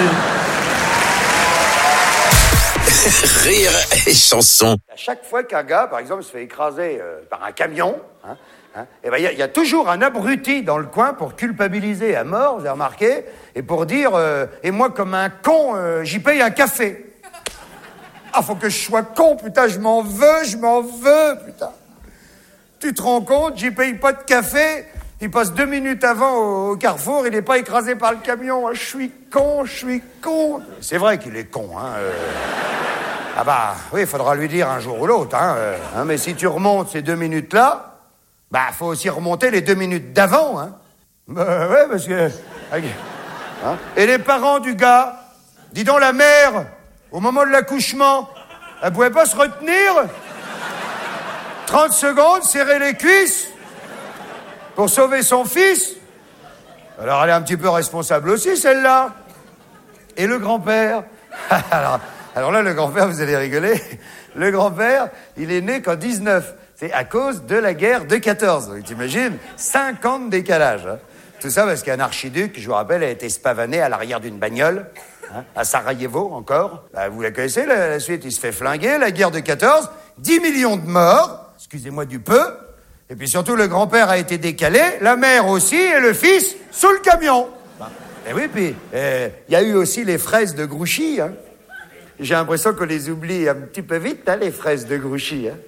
fait. Rire et chanson. À chaque fois qu'un gars, par exemple, se fait écraser euh, par un camion, hein, hein, et ben il y, y a toujours un abruti dans le coin pour culpabiliser à mort, vous avez remarqué, et pour dire, euh, et moi comme un con, euh, j'y paye un café. Ah, faut que je sois con, putain, je m'en veux, je m'en veux, putain. Tu te rends compte, j'y paye pas de café, il passe deux minutes avant au, au carrefour, il n'est pas écrasé par le camion. Je suis con, je suis con. C'est vrai qu'il est con, hein. Euh... Ah bah, oui, il faudra lui dire un jour ou l'autre, hein, euh, hein. Mais si tu remontes ces deux minutes-là, bah, faut aussi remonter les deux minutes d'avant, hein. Bah, ouais, parce que... Hein? Et les parents du gars, dis donc la mère, au moment de l'accouchement, elle pouvait pas se retenir? trente secondes, serrer les cuisses pour sauver son fils? Alors elle est un petit peu responsable aussi, celle-là. Et le grand-père? alors, alors là, le grand-père, vous allez rigoler. Le grand-père, il est né qu'en dix-neuf. C'est à cause de la guerre de quatorze. T'imagines? cinq ans de décalage. Hein. Tout ça parce qu'un archiduc, je vous rappelle, a été spavané à l'arrière d'une bagnole, hein, à Sarajevo encore. Bah, vous la connaissez, la, la suite, il se fait flinguer, la guerre de quatorze, dix millions de morts, excusez-moi du peu, et puis surtout le grand-père a été décalé, la mère aussi, et le fils sous le camion. Bah, et oui, puis il euh, y a eu aussi les fraises de Grouchy. Hein. J'ai l'impression qu'on les oublie un petit peu vite, hein, les fraises de Grouchy. Hein.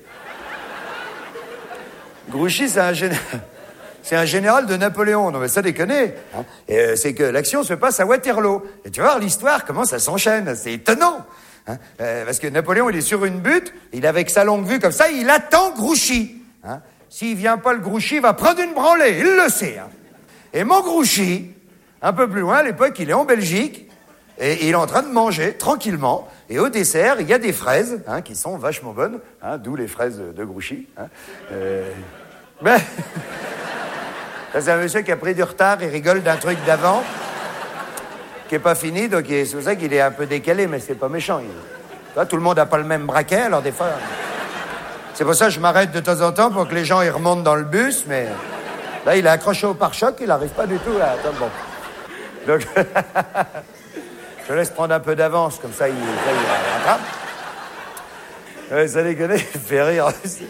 Grouchy, c'est un général... C'est un général de Napoléon, non mais ça déconne. Hein. Et euh, c'est que l'action se passe à Waterloo. Et tu vas voir l'histoire, comment ça s'enchaîne. C'est étonnant. Hein. Euh, parce que Napoléon, il est sur une butte, il avec sa longue vue comme ça, il attend Grouchy. Hein. S'il vient pas le Grouchy, il va prendre une branlée, il le sait. Hein. Et mon Grouchy, un peu plus loin, à l'époque, il est en Belgique, et il est en train de manger, tranquillement. Et au dessert, il y a des fraises, hein, qui sont vachement bonnes, hein, d'où les fraises de Grouchy. Hein. Euh... Ben... C'est un monsieur qui a pris du retard, il rigole d'un truc d'avant, qui est pas fini, donc c'est pour ça qu'il est un peu décalé, mais c'est pas méchant. Il... Toi, tout le monde a pas le même braquet, alors des fois... C'est pour ça que je m'arrête de temps en temps pour que les gens ils remontent dans le bus, mais... Là, il est accroché au pare-choc, il n'arrive pas du tout là. Attends, bon. Donc... je laisse prendre un peu d'avance, comme ça, il, ça, il rattrape. Ouais, ça déconne, il fait rire aussi.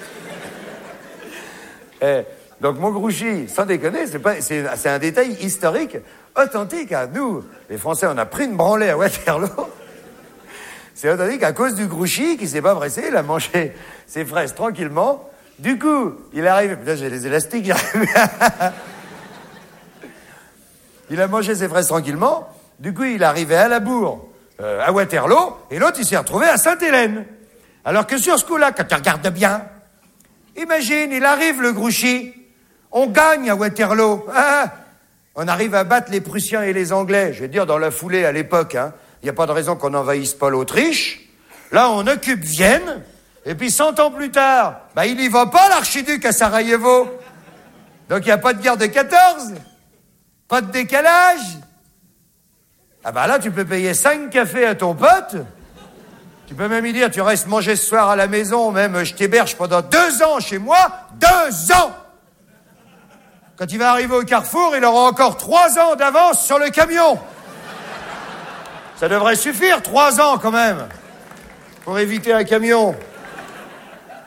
Eh... Donc mon Grouchy, sans déconner, c'est, pas, c'est, c'est un détail historique, authentique. Hein. Nous, les Français, on a pris une branlée à Waterloo. C'est authentique à cause du Grouchy qui s'est pas pressé, il a mangé ses fraises tranquillement. Du coup, il arrive... Putain, j'ai les élastiques, j'arrive. Il a mangé ses fraises tranquillement. Du coup, il est arrivé à la bourre, euh, à Waterloo, et l'autre, il s'est retrouvé à Sainte-Hélène. Alors que sur ce coup-là, quand tu regardes bien, imagine, il arrive le Grouchy, on gagne à Waterloo. Ah, on arrive à battre les Prussiens et les Anglais. Je vais dire, dans la foulée à l'époque, hein, il n'y a pas de raison qu'on n'envahisse pas l'Autriche. Là, on occupe Vienne. Et puis, cent ans plus tard, bah, il n'y va pas, l'archiduc, à Sarajevo. Donc, il n'y a pas de guerre de quatorze. Pas de décalage. Ah bah là, tu peux payer cinq cafés à ton pote. Tu peux même lui dire, tu restes manger ce soir à la maison, même je t'héberge pendant deux ans chez moi. Deux ans! Quand il va arriver au carrefour, il aura encore trois ans d'avance sur le camion. Ça devrait suffire, trois ans quand même, pour éviter un camion.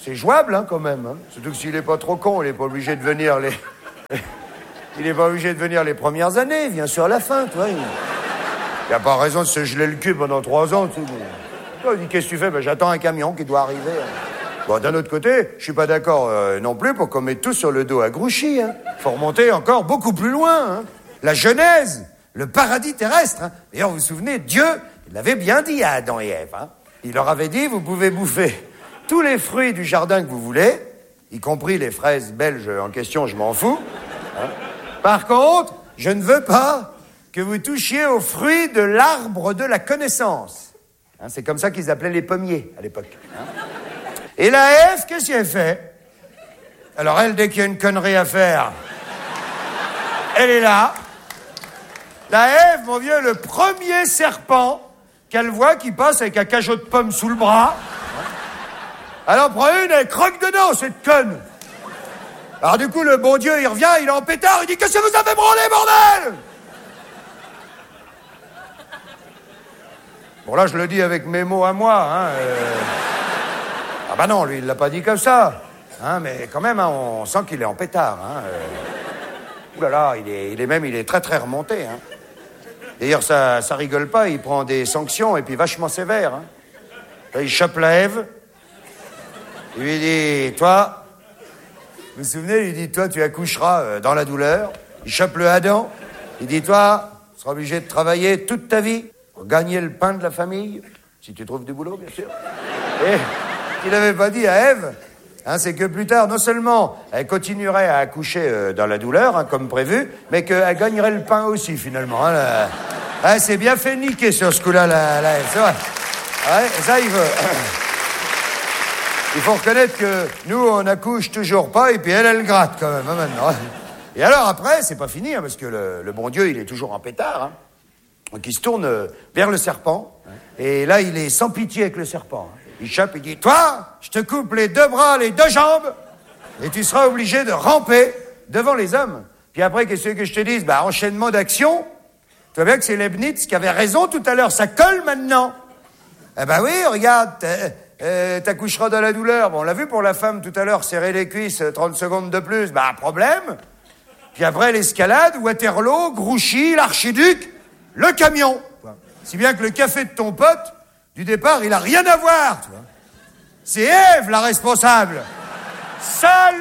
c'est jouable, hein, quand même. Hein. Surtout que s'il est pas trop con, il est pas obligé de venir les... il est pas obligé de venir les premières années, il vient sur la fin, tu vois. Il n'y a pas raison de se geler le cul pendant trois ans, tu sais. Toi, il dit, qu'est-ce que tu fais? Ben, j'attends un camion qui doit arriver. Bon, d'un autre côté, je suis pas d'accord euh, non plus pour qu'on mette tout sur le dos à Grouchy. Hein. Faut remonter encore beaucoup plus loin. Hein. La Genèse, le paradis terrestre. Hein. D'ailleurs, vous vous souvenez, Dieu, il l'avait bien dit à Adam et Ève. Hein. Il leur avait dit, vous pouvez bouffer tous les fruits du jardin que vous voulez, y compris les fraises belges en question, je m'en fous. Hein. Par contre, je ne veux pas que vous touchiez aux fruits de l'arbre de la connaissance. Hein, c'est comme ça qu'ils appelaient les pommiers à l'époque. Hein. Et la Ève, qu'est-ce qu'elle fait? Alors elle, dès qu'il y a une connerie à faire, elle est là. La Ève, mon vieux, le premier serpent qu'elle voit qui passe avec un cajot de pommes sous le bras. Elle en prend une, elle croque dedans, cette conne. Alors du coup, le bon Dieu, il revient, il est en pétard, il dit « Qu'est-ce que vous avez branlé, bordel ?» Bon, là, je le dis avec mes mots à moi, hein. Euh... Ah bah non, lui, il l'a pas dit comme ça. Hein, mais quand même, hein, on sent qu'il est en pétard. Hein. Euh... Ouh là là, il est, il est même, il est très très remonté. Hein. D'ailleurs, ça, ça rigole pas, il prend des sanctions et puis vachement sévères. Hein. Là, il chope la Ève. Il lui dit, toi, vous vous souvenez, il lui dit, toi, tu accoucheras euh, dans la douleur. Il chope le Adam. Il dit, toi, tu seras obligé de travailler toute ta vie pour gagner le pain de la famille, si tu trouves du boulot, bien sûr. Et il n'avait pas dit à Ève, hein, c'est que plus tard, non seulement elle continuerait à accoucher euh, dans la douleur, hein, comme prévu, mais qu'elle gagnerait le pain aussi, finalement. Hein, là. Ah, c'est bien fait niquer sur ce coup-là, la, la Ève, c'est vrai. Ouais, ça, il veut. Il faut reconnaître que nous, on accouche toujours pas, et puis elle, elle gratte quand même, hein, maintenant. Et alors après, c'est pas fini, hein, parce que le, le bon Dieu, il est toujours en pétard. Hein. Donc il se tourne vers le serpent, et là, il est sans pitié avec le serpent. Hein. Il chope, il dit, toi, je te coupe les deux bras, les deux jambes, et tu seras obligé de ramper devant les hommes. Puis après, qu'est-ce que je te dise? Bah, enchaînement d'action. Tu vois bien que c'est Leibniz qui avait raison tout à l'heure, ça colle maintenant. Eh ben oui, regarde, euh, t'accoucheras dans la douleur. Bon, on l'a vu pour la femme tout à l'heure, serrer les cuisses, trente secondes de plus, bah, problème. Puis après, l'escalade, Waterloo, Grouchy, l'archiduc, le camion. Si bien que le café de ton pote, du départ, il a rien à voir, tu vois. C'est Ève, la responsable. Salope!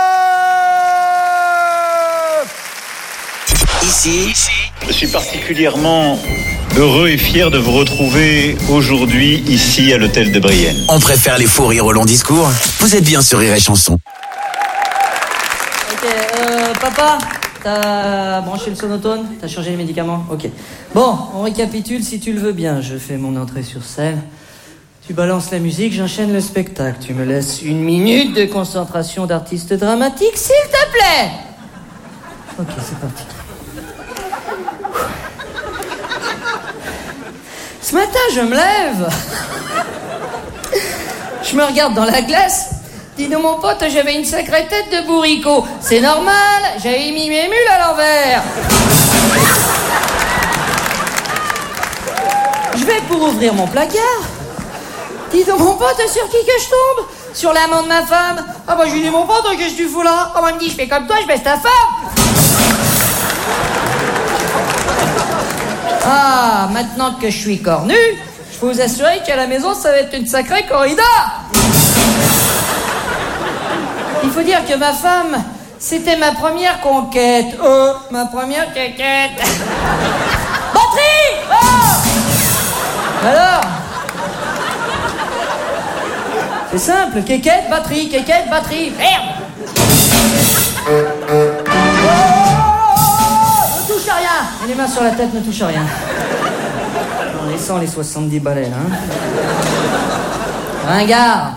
Ici, je suis particulièrement heureux et fier de vous retrouver aujourd'hui ici à l'hôtel de Brienne. On préfère les fous rires au long discours. Vous êtes bien sur Rire et Chanson. Ok, euh, papa, t'as branché le sonotone? T'as changé les médicaments? Ok. Bon, on récapitule si tu le veux bien. Je fais mon entrée sur scène. Tu balances la musique, j'enchaîne le spectacle. Tu me laisses une minute de concentration d'artiste dramatique, s'il te plaît. Ok, c'est parti. Ce matin, je me lève. Je me regarde dans la glace. Dis donc, mon pote, j'avais une sacrée tête de bourricot. C'est normal, j'avais mis mes mules à l'envers. Je vais pour ouvrir mon placard. Dis donc, mon pote, sur qui que je tombe? Sur l'amant de ma femme. Ah bah, je lui dis, mon pote, qu'est-ce que tu fous là? Ah bah, il me dit, je fais comme toi, je baisse ta femme. Ah, maintenant que je suis cornu, je peux vous assurer qu'à la maison, ça va être une sacrée corrida. Il faut dire que ma femme, c'était ma première conquête. Oh, ma première conquête. Batterie! Oh! Alors? C'est simple, quéquette, batterie, quéquette, batterie. Merde! Ne touche à rien! Et les mains sur la tête, ne touche à rien. En laissant les soixante-dix balais, hein. Ringard.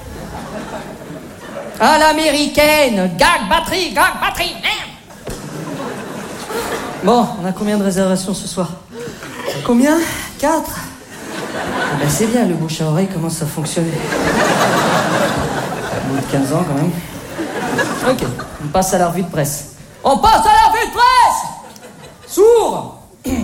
À l'américaine. Gag, batterie, gag, batterie. Merde! Bon, on a combien de réservations ce soir? Combien? Quatre? Ah ben c'est bien, le bouche à oreille commence à fonctionner. Au bout de quinze ans, quand même. Ok, on passe à la revue de presse. On passe à la revue de presse! Sourd!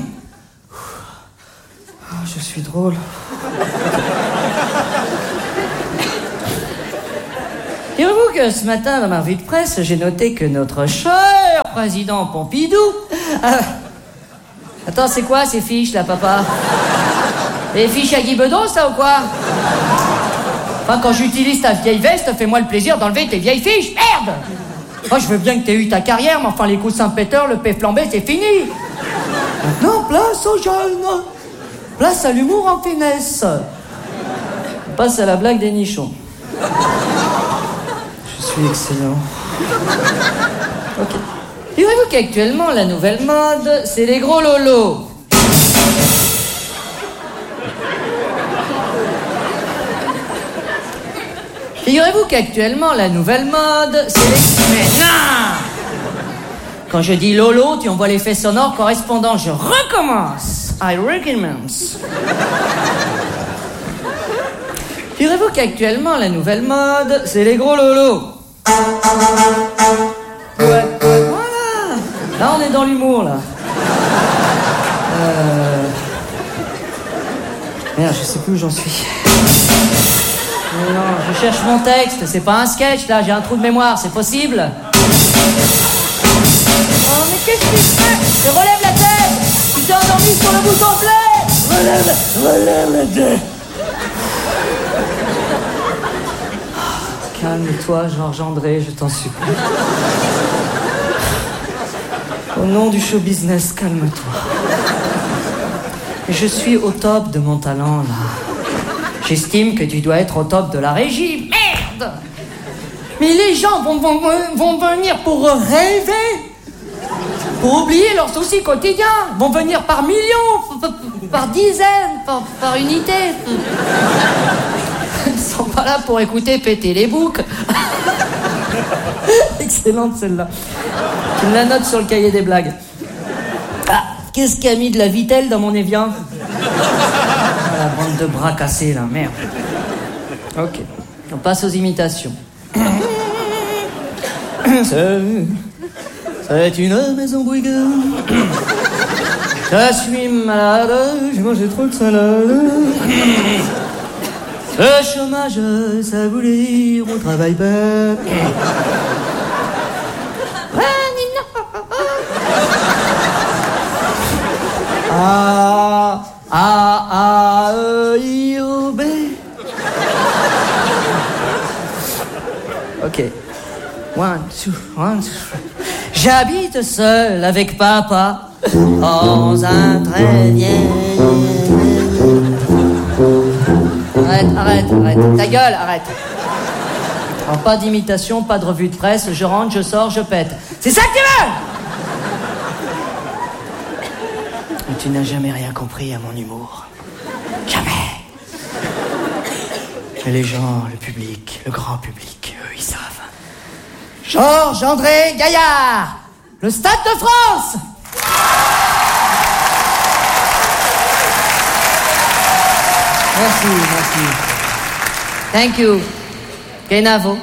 Oh, je suis drôle. Figurez-vous que ce matin, dans ma revue de presse, j'ai noté que notre cher président Pompidou... Ah, attends, c'est quoi ces fiches, là, papa? Les fiches à Guy Bedos, ça, ou quoi? Enfin, quand j'utilise ta vieille veste, fais-moi le plaisir d'enlever tes vieilles fiches. Merde! Moi, je veux bien que t'aies eu ta carrière, mais enfin, les coups de Saint-Péter, le paix flambé, c'est fini. Maintenant, place aux jeunes. Place à l'humour en finesse. On passe à la blague des nichons. Je suis excellent. Ok. Figurez-vous qu'actuellement, la nouvelle mode, c'est les gros lolos. Figurez-vous qu'actuellement, la nouvelle mode, c'est les... Mais non! Quand je dis lolo, tu envoies l'effet sonore correspondant. Je recommence. I recommence. Figurez-vous qu'actuellement, la nouvelle mode, c'est les gros lolos. Ouais, voilà. Là, on est dans l'humour, là. Euh... Merde, je sais plus où j'en suis. Non, je cherche mon texte, c'est pas un sketch, là, j'ai un trou de mémoire, c'est possible? Oh, mais qu'est-ce que tu fais? Je relève la tête! Tu t'es endormi sur le bouton play! Relève, relève la tête! Calme-toi, Georges André, je t'en supplie. Au nom du show business, calme-toi. Je suis au top de mon talent, là. J'estime que tu dois être au top de la régie. Merde! Mais les gens vont, vont, vont venir pour rêver, pour oublier leurs soucis quotidiens. Vont venir par millions, par, par dizaines, par, par unités. Ils sont pas là pour écouter péter les boucs. Excellente celle-là. Tu me la notes sur le cahier des blagues. Ah, qu'est-ce qui a mis de la vitelle dans mon Evian? La bande de bras cassés, là, merde. Ok, on passe aux imitations. C'est une maison bruyante. Je suis malade, j'ai mangé trop de salade. Le chômage, ça voulait dire on travaille pas. Ah, A, A, E, I, O, B. Ok. One, two, one, two. J'habite seul avec papa dans un très vieil... Arrête, arrête, arrête. Ta gueule, arrête. Alors, pas d'imitation, pas de revue de presse. Je rentre, je sors, je pète. C'est ça que tu veux? Mais tu n'as jamais rien compris à mon humour. Jamais. Mais les gens, le public, le grand public, eux, ils savent. Georges André Gaillard, le Stade de France. Merci, merci. Thank you. Kenavo.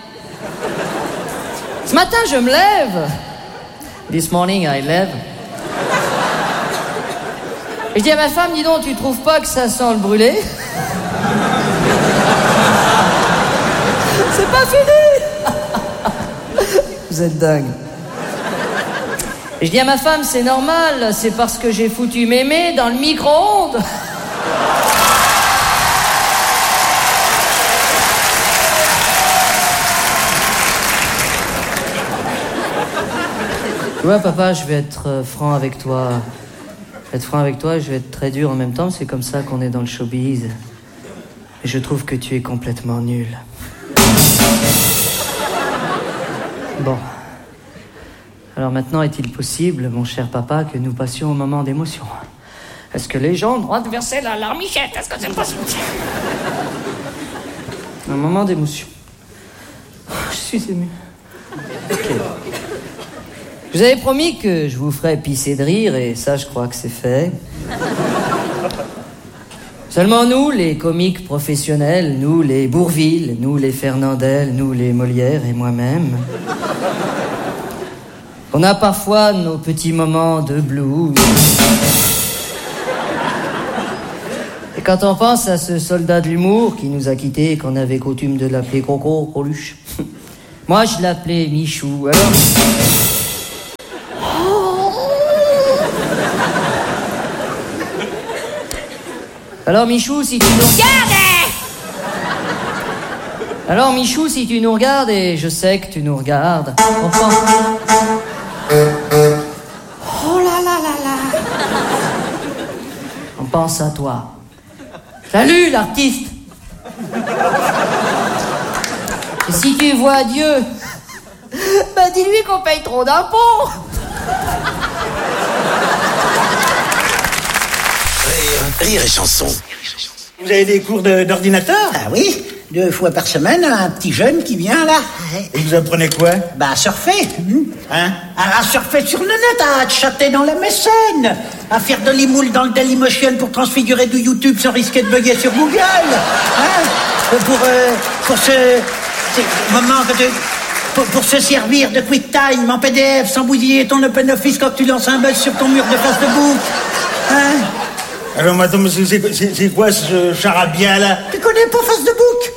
Ce matin, je me lève. This morning, I lève. Et je dis à ma femme, dis donc, tu trouves pas que ça sent le brûlé? C'est pas fini. Vous êtes dingue. Et je dis à ma femme, c'est normal, c'est parce que j'ai foutu mémé dans le micro-ondes. Tu vois, papa, je vais être euh, franc avec toi. Je vais être franc avec toi et je vais être très dur en même temps. C'est comme ça qu'on est dans le showbiz. Et je trouve que tu es complètement nul. Bon. Alors maintenant, est-il possible, mon cher papa, que nous passions au moment d'émotion? Est-ce que les gens ont le droit de verser la larmichette? Est-ce que c'est possible? Un moment d'émotion. Je suis ému. Ok. Je vous avais promis que je vous ferais pisser de rire, et ça, je crois que c'est fait. Seulement nous, les comiques professionnels, nous, les Bourvil, nous, les Fernandel, nous, les Molière et moi-même, on a parfois nos petits moments de blues. Et quand on pense à ce soldat de l'humour qui nous a quittés et qu'on avait coutume de l'appeler Coco Coluche, Moi, je l'appelais Michou. Alors... Alors, Michou, si tu nous regardes... Alors, Michou, si tu nous regardes, et je sais que tu nous regardes, on pense... Oh là là là là. On pense à toi. Salut, l'artiste. Et si tu vois Dieu, bah dis-lui qu'on paye trop d'impôts. Rire, rire et chanson. Vous avez des cours de- d'ordinateur? Ah oui, deux fois par semaine, un petit jeune qui vient là. Et vous apprenez quoi? Bah, à surfer. Hein? À, à surfer sur le net, à chatter dans la mécène, à faire de l'imoule dans le Dailymotion pour transfigurer du YouTube sans risquer de bugger sur Google. Hein? Pour, euh, pour se... c'est- moment que tu- Pour, pour se servir de QuickTime en P D F sans bousiller ton OpenOffice quand tu lances un buzz sur ton mur de Facebook. Hein? Alors, madame, c'est- c'est c'est- c'est quoi ce charabia là? Tu connais pas Facebook?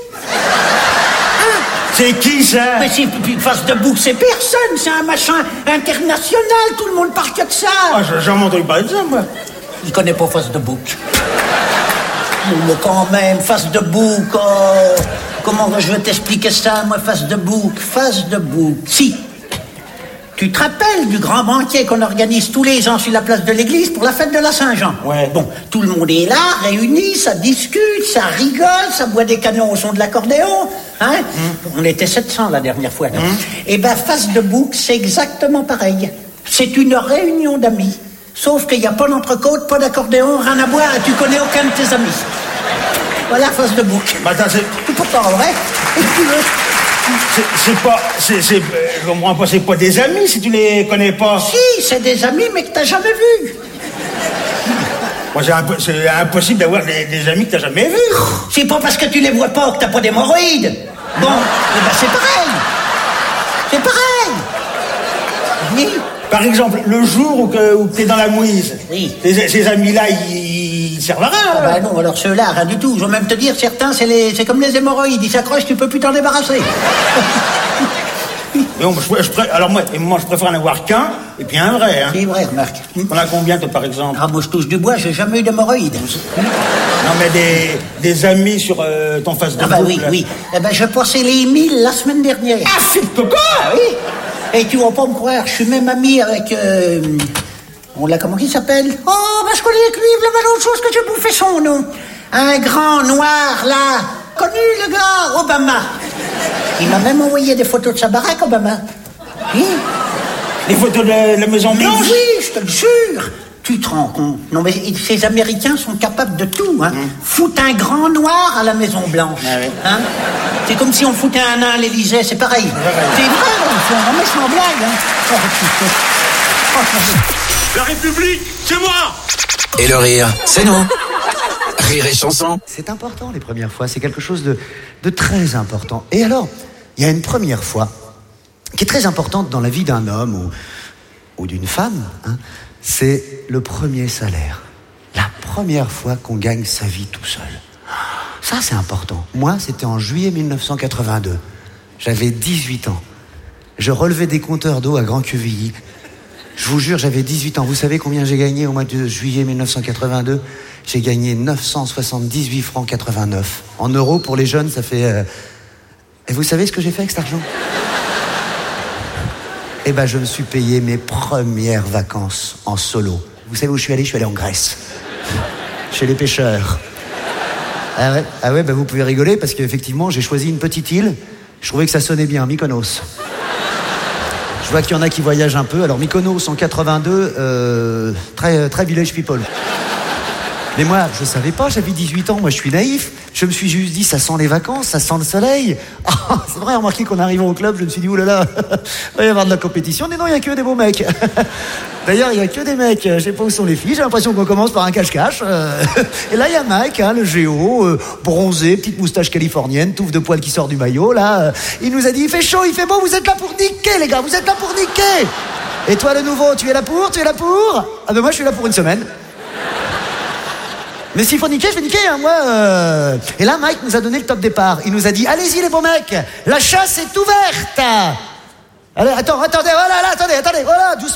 C'est qui ça? Mais c'est puis Facebook, c'est personne, c'est un machin international, tout le monde parle que de ça. Ah, j'ai jamais entendu parler de ça, moi. Je connais pas Facebook. Mais quand même, Facebook, oh, comment je vais t'expliquer ça, moi, Facebook, Facebook, si. Tu te rappelles du grand banquet qu'on organise tous les ans sur la place de l'église pour la fête de la Saint-Jean? Ouais. Bon, tout le monde est là, réuni, ça discute, ça rigole, ça boit des canons au son de l'accordéon, hein? On était sept cents la dernière fois. Et ben, Facebook, c'est exactement pareil. C'est une réunion d'amis. Sauf qu'il n'y a pas d'entrecôte, pas d'accordéon, rien à boire, et tu connais aucun de tes amis. Voilà Facebook. Bah, attends, c'est... C'est pourtant vrai. Et tu veux. C'est c'est pas... C'est... c'est- Je comprends pas, c'est pas des amis si tu les connais pas. Si, c'est des amis, mais que t'as jamais vus. Moi, c'est impo- c'est impossible d'avoir des, des amis que t'as jamais vus. C'est pas parce que tu les vois pas que t'as pas d'hémorroïdes. Bon, eh ben c'est pareil. C'est pareil. Oui. Par exemple, le jour où, que- où t'es dans la mouise, Oui. ces, ces amis-là, ils, ils servent à rien. Ah bah non, alors ceux-là, rien du tout. Je vais même te dire, certains, c'est les, c'est comme les hémorroïdes. Ils s'accrochent, tu peux plus t'en débarrasser. Mais bon, je, je pré- alors moi, et moi, je préfère en avoir qu'un, et puis un vrai. Hein. C'est vrai, remarque. On a combien, toi, par exemple? Ah, moi, je touche du bois, j'ai jamais eu d'hémorroïdes. Non, mais des, des amis sur euh, ton face de Ah bah groupe, oui, là. oui. Eh ben, je passais les mille la semaine dernière. Ah, c'est de quoi? Ah oui. Et tu vas pas me croire, je suis même ami avec... Euh, on l'a, comment il s'appelle? Oh, ben je connais que lui, il y avait l'autre chose que j'ai bouffé son nom. Un grand noir, là. Connu, le gars, Obama. Il m'a même envoyé des photos de sa baraque, Obama. Oui. Les photos de la, la Maison Mais Blanche? oui, je te le jure. Tu te rends compte? Non, mais ces Américains sont capables de tout, hein. Foutre un grand noir à la Maison Blanche. Ah oui. Hein? C'est comme si on foutait un nain à l'Élysée, c'est pareil. C'est vrai, on fait vraiment sans blague, hein. Oh, La République, c'est moi! Et le rire, c'est nous. Rire et chanson. C'est important, les premières fois. C'est quelque chose de, de très important. Et alors, il y a une première fois qui est très importante dans la vie d'un homme ou, ou d'une femme. Hein. C'est le premier salaire. La première fois qu'on gagne sa vie tout seul. Ça, c'est important. Moi, c'était en juillet mille neuf cent quatre-vingt-deux. J'avais dix-huit ans. Je relevais des compteurs d'eau à Grand-Quevilly. Je vous jure, j'avais dix-huit ans. Vous savez combien j'ai gagné au mois de juillet mille neuf cent quatre-vingt-deux? J'ai gagné neuf cent soixante-dix-huit francs quatre-vingt-neuf. En euros, pour les jeunes, ça fait... euh, Et vous savez ce que j'ai fait avec cet argent? Eh ben, je me suis payé mes premières vacances en solo. Vous savez où je suis allé? Je suis allé en Grèce. Chez les pêcheurs. Ah ouais, ah ouais, ben vous pouvez rigoler parce qu'effectivement, j'ai choisi une petite île. Je trouvais que ça sonnait bien, Mykonos. Je vois qu'il y en a qui voyagent un peu. Alors Mykonos en quatre-vingt-deux, euh, très, très village people. Mais moi, je savais pas, j'avais dix-huit ans, moi je suis naïf. Je me suis juste dit, ça sent les vacances, ça sent le soleil. Ah, c'est vrai, remarquez qu'en arrivant au club, je me suis dit, oulala, il va y avoir de la compétition. Mais non, il y a que des beaux mecs. D'ailleurs, il y a que des mecs. Je sais pas où sont les filles, j'ai l'impression qu'on commence par un cache-cache. Euh, Et là, il y a Mike, hein, le géo, euh, bronzé, petite moustache californienne, touffe de poils qui sort du maillot, là. Euh, il nous a dit, il fait chaud, il fait beau, vous êtes là pour niquer, les gars, vous êtes là pour niquer. Et toi, le nouveau, tu es là pour, tu es là pour? Ah ben moi, je suis là pour une semaine. Mais s'il faut niquer, je vais niquer, hein, moi. Euh... Et là, Mike nous a donné le top départ. Il nous a dit, allez-y les beaux mecs, la chasse est ouverte. Allez, attends, attendez, voilà, là, attendez, attendez, voilà, doucement.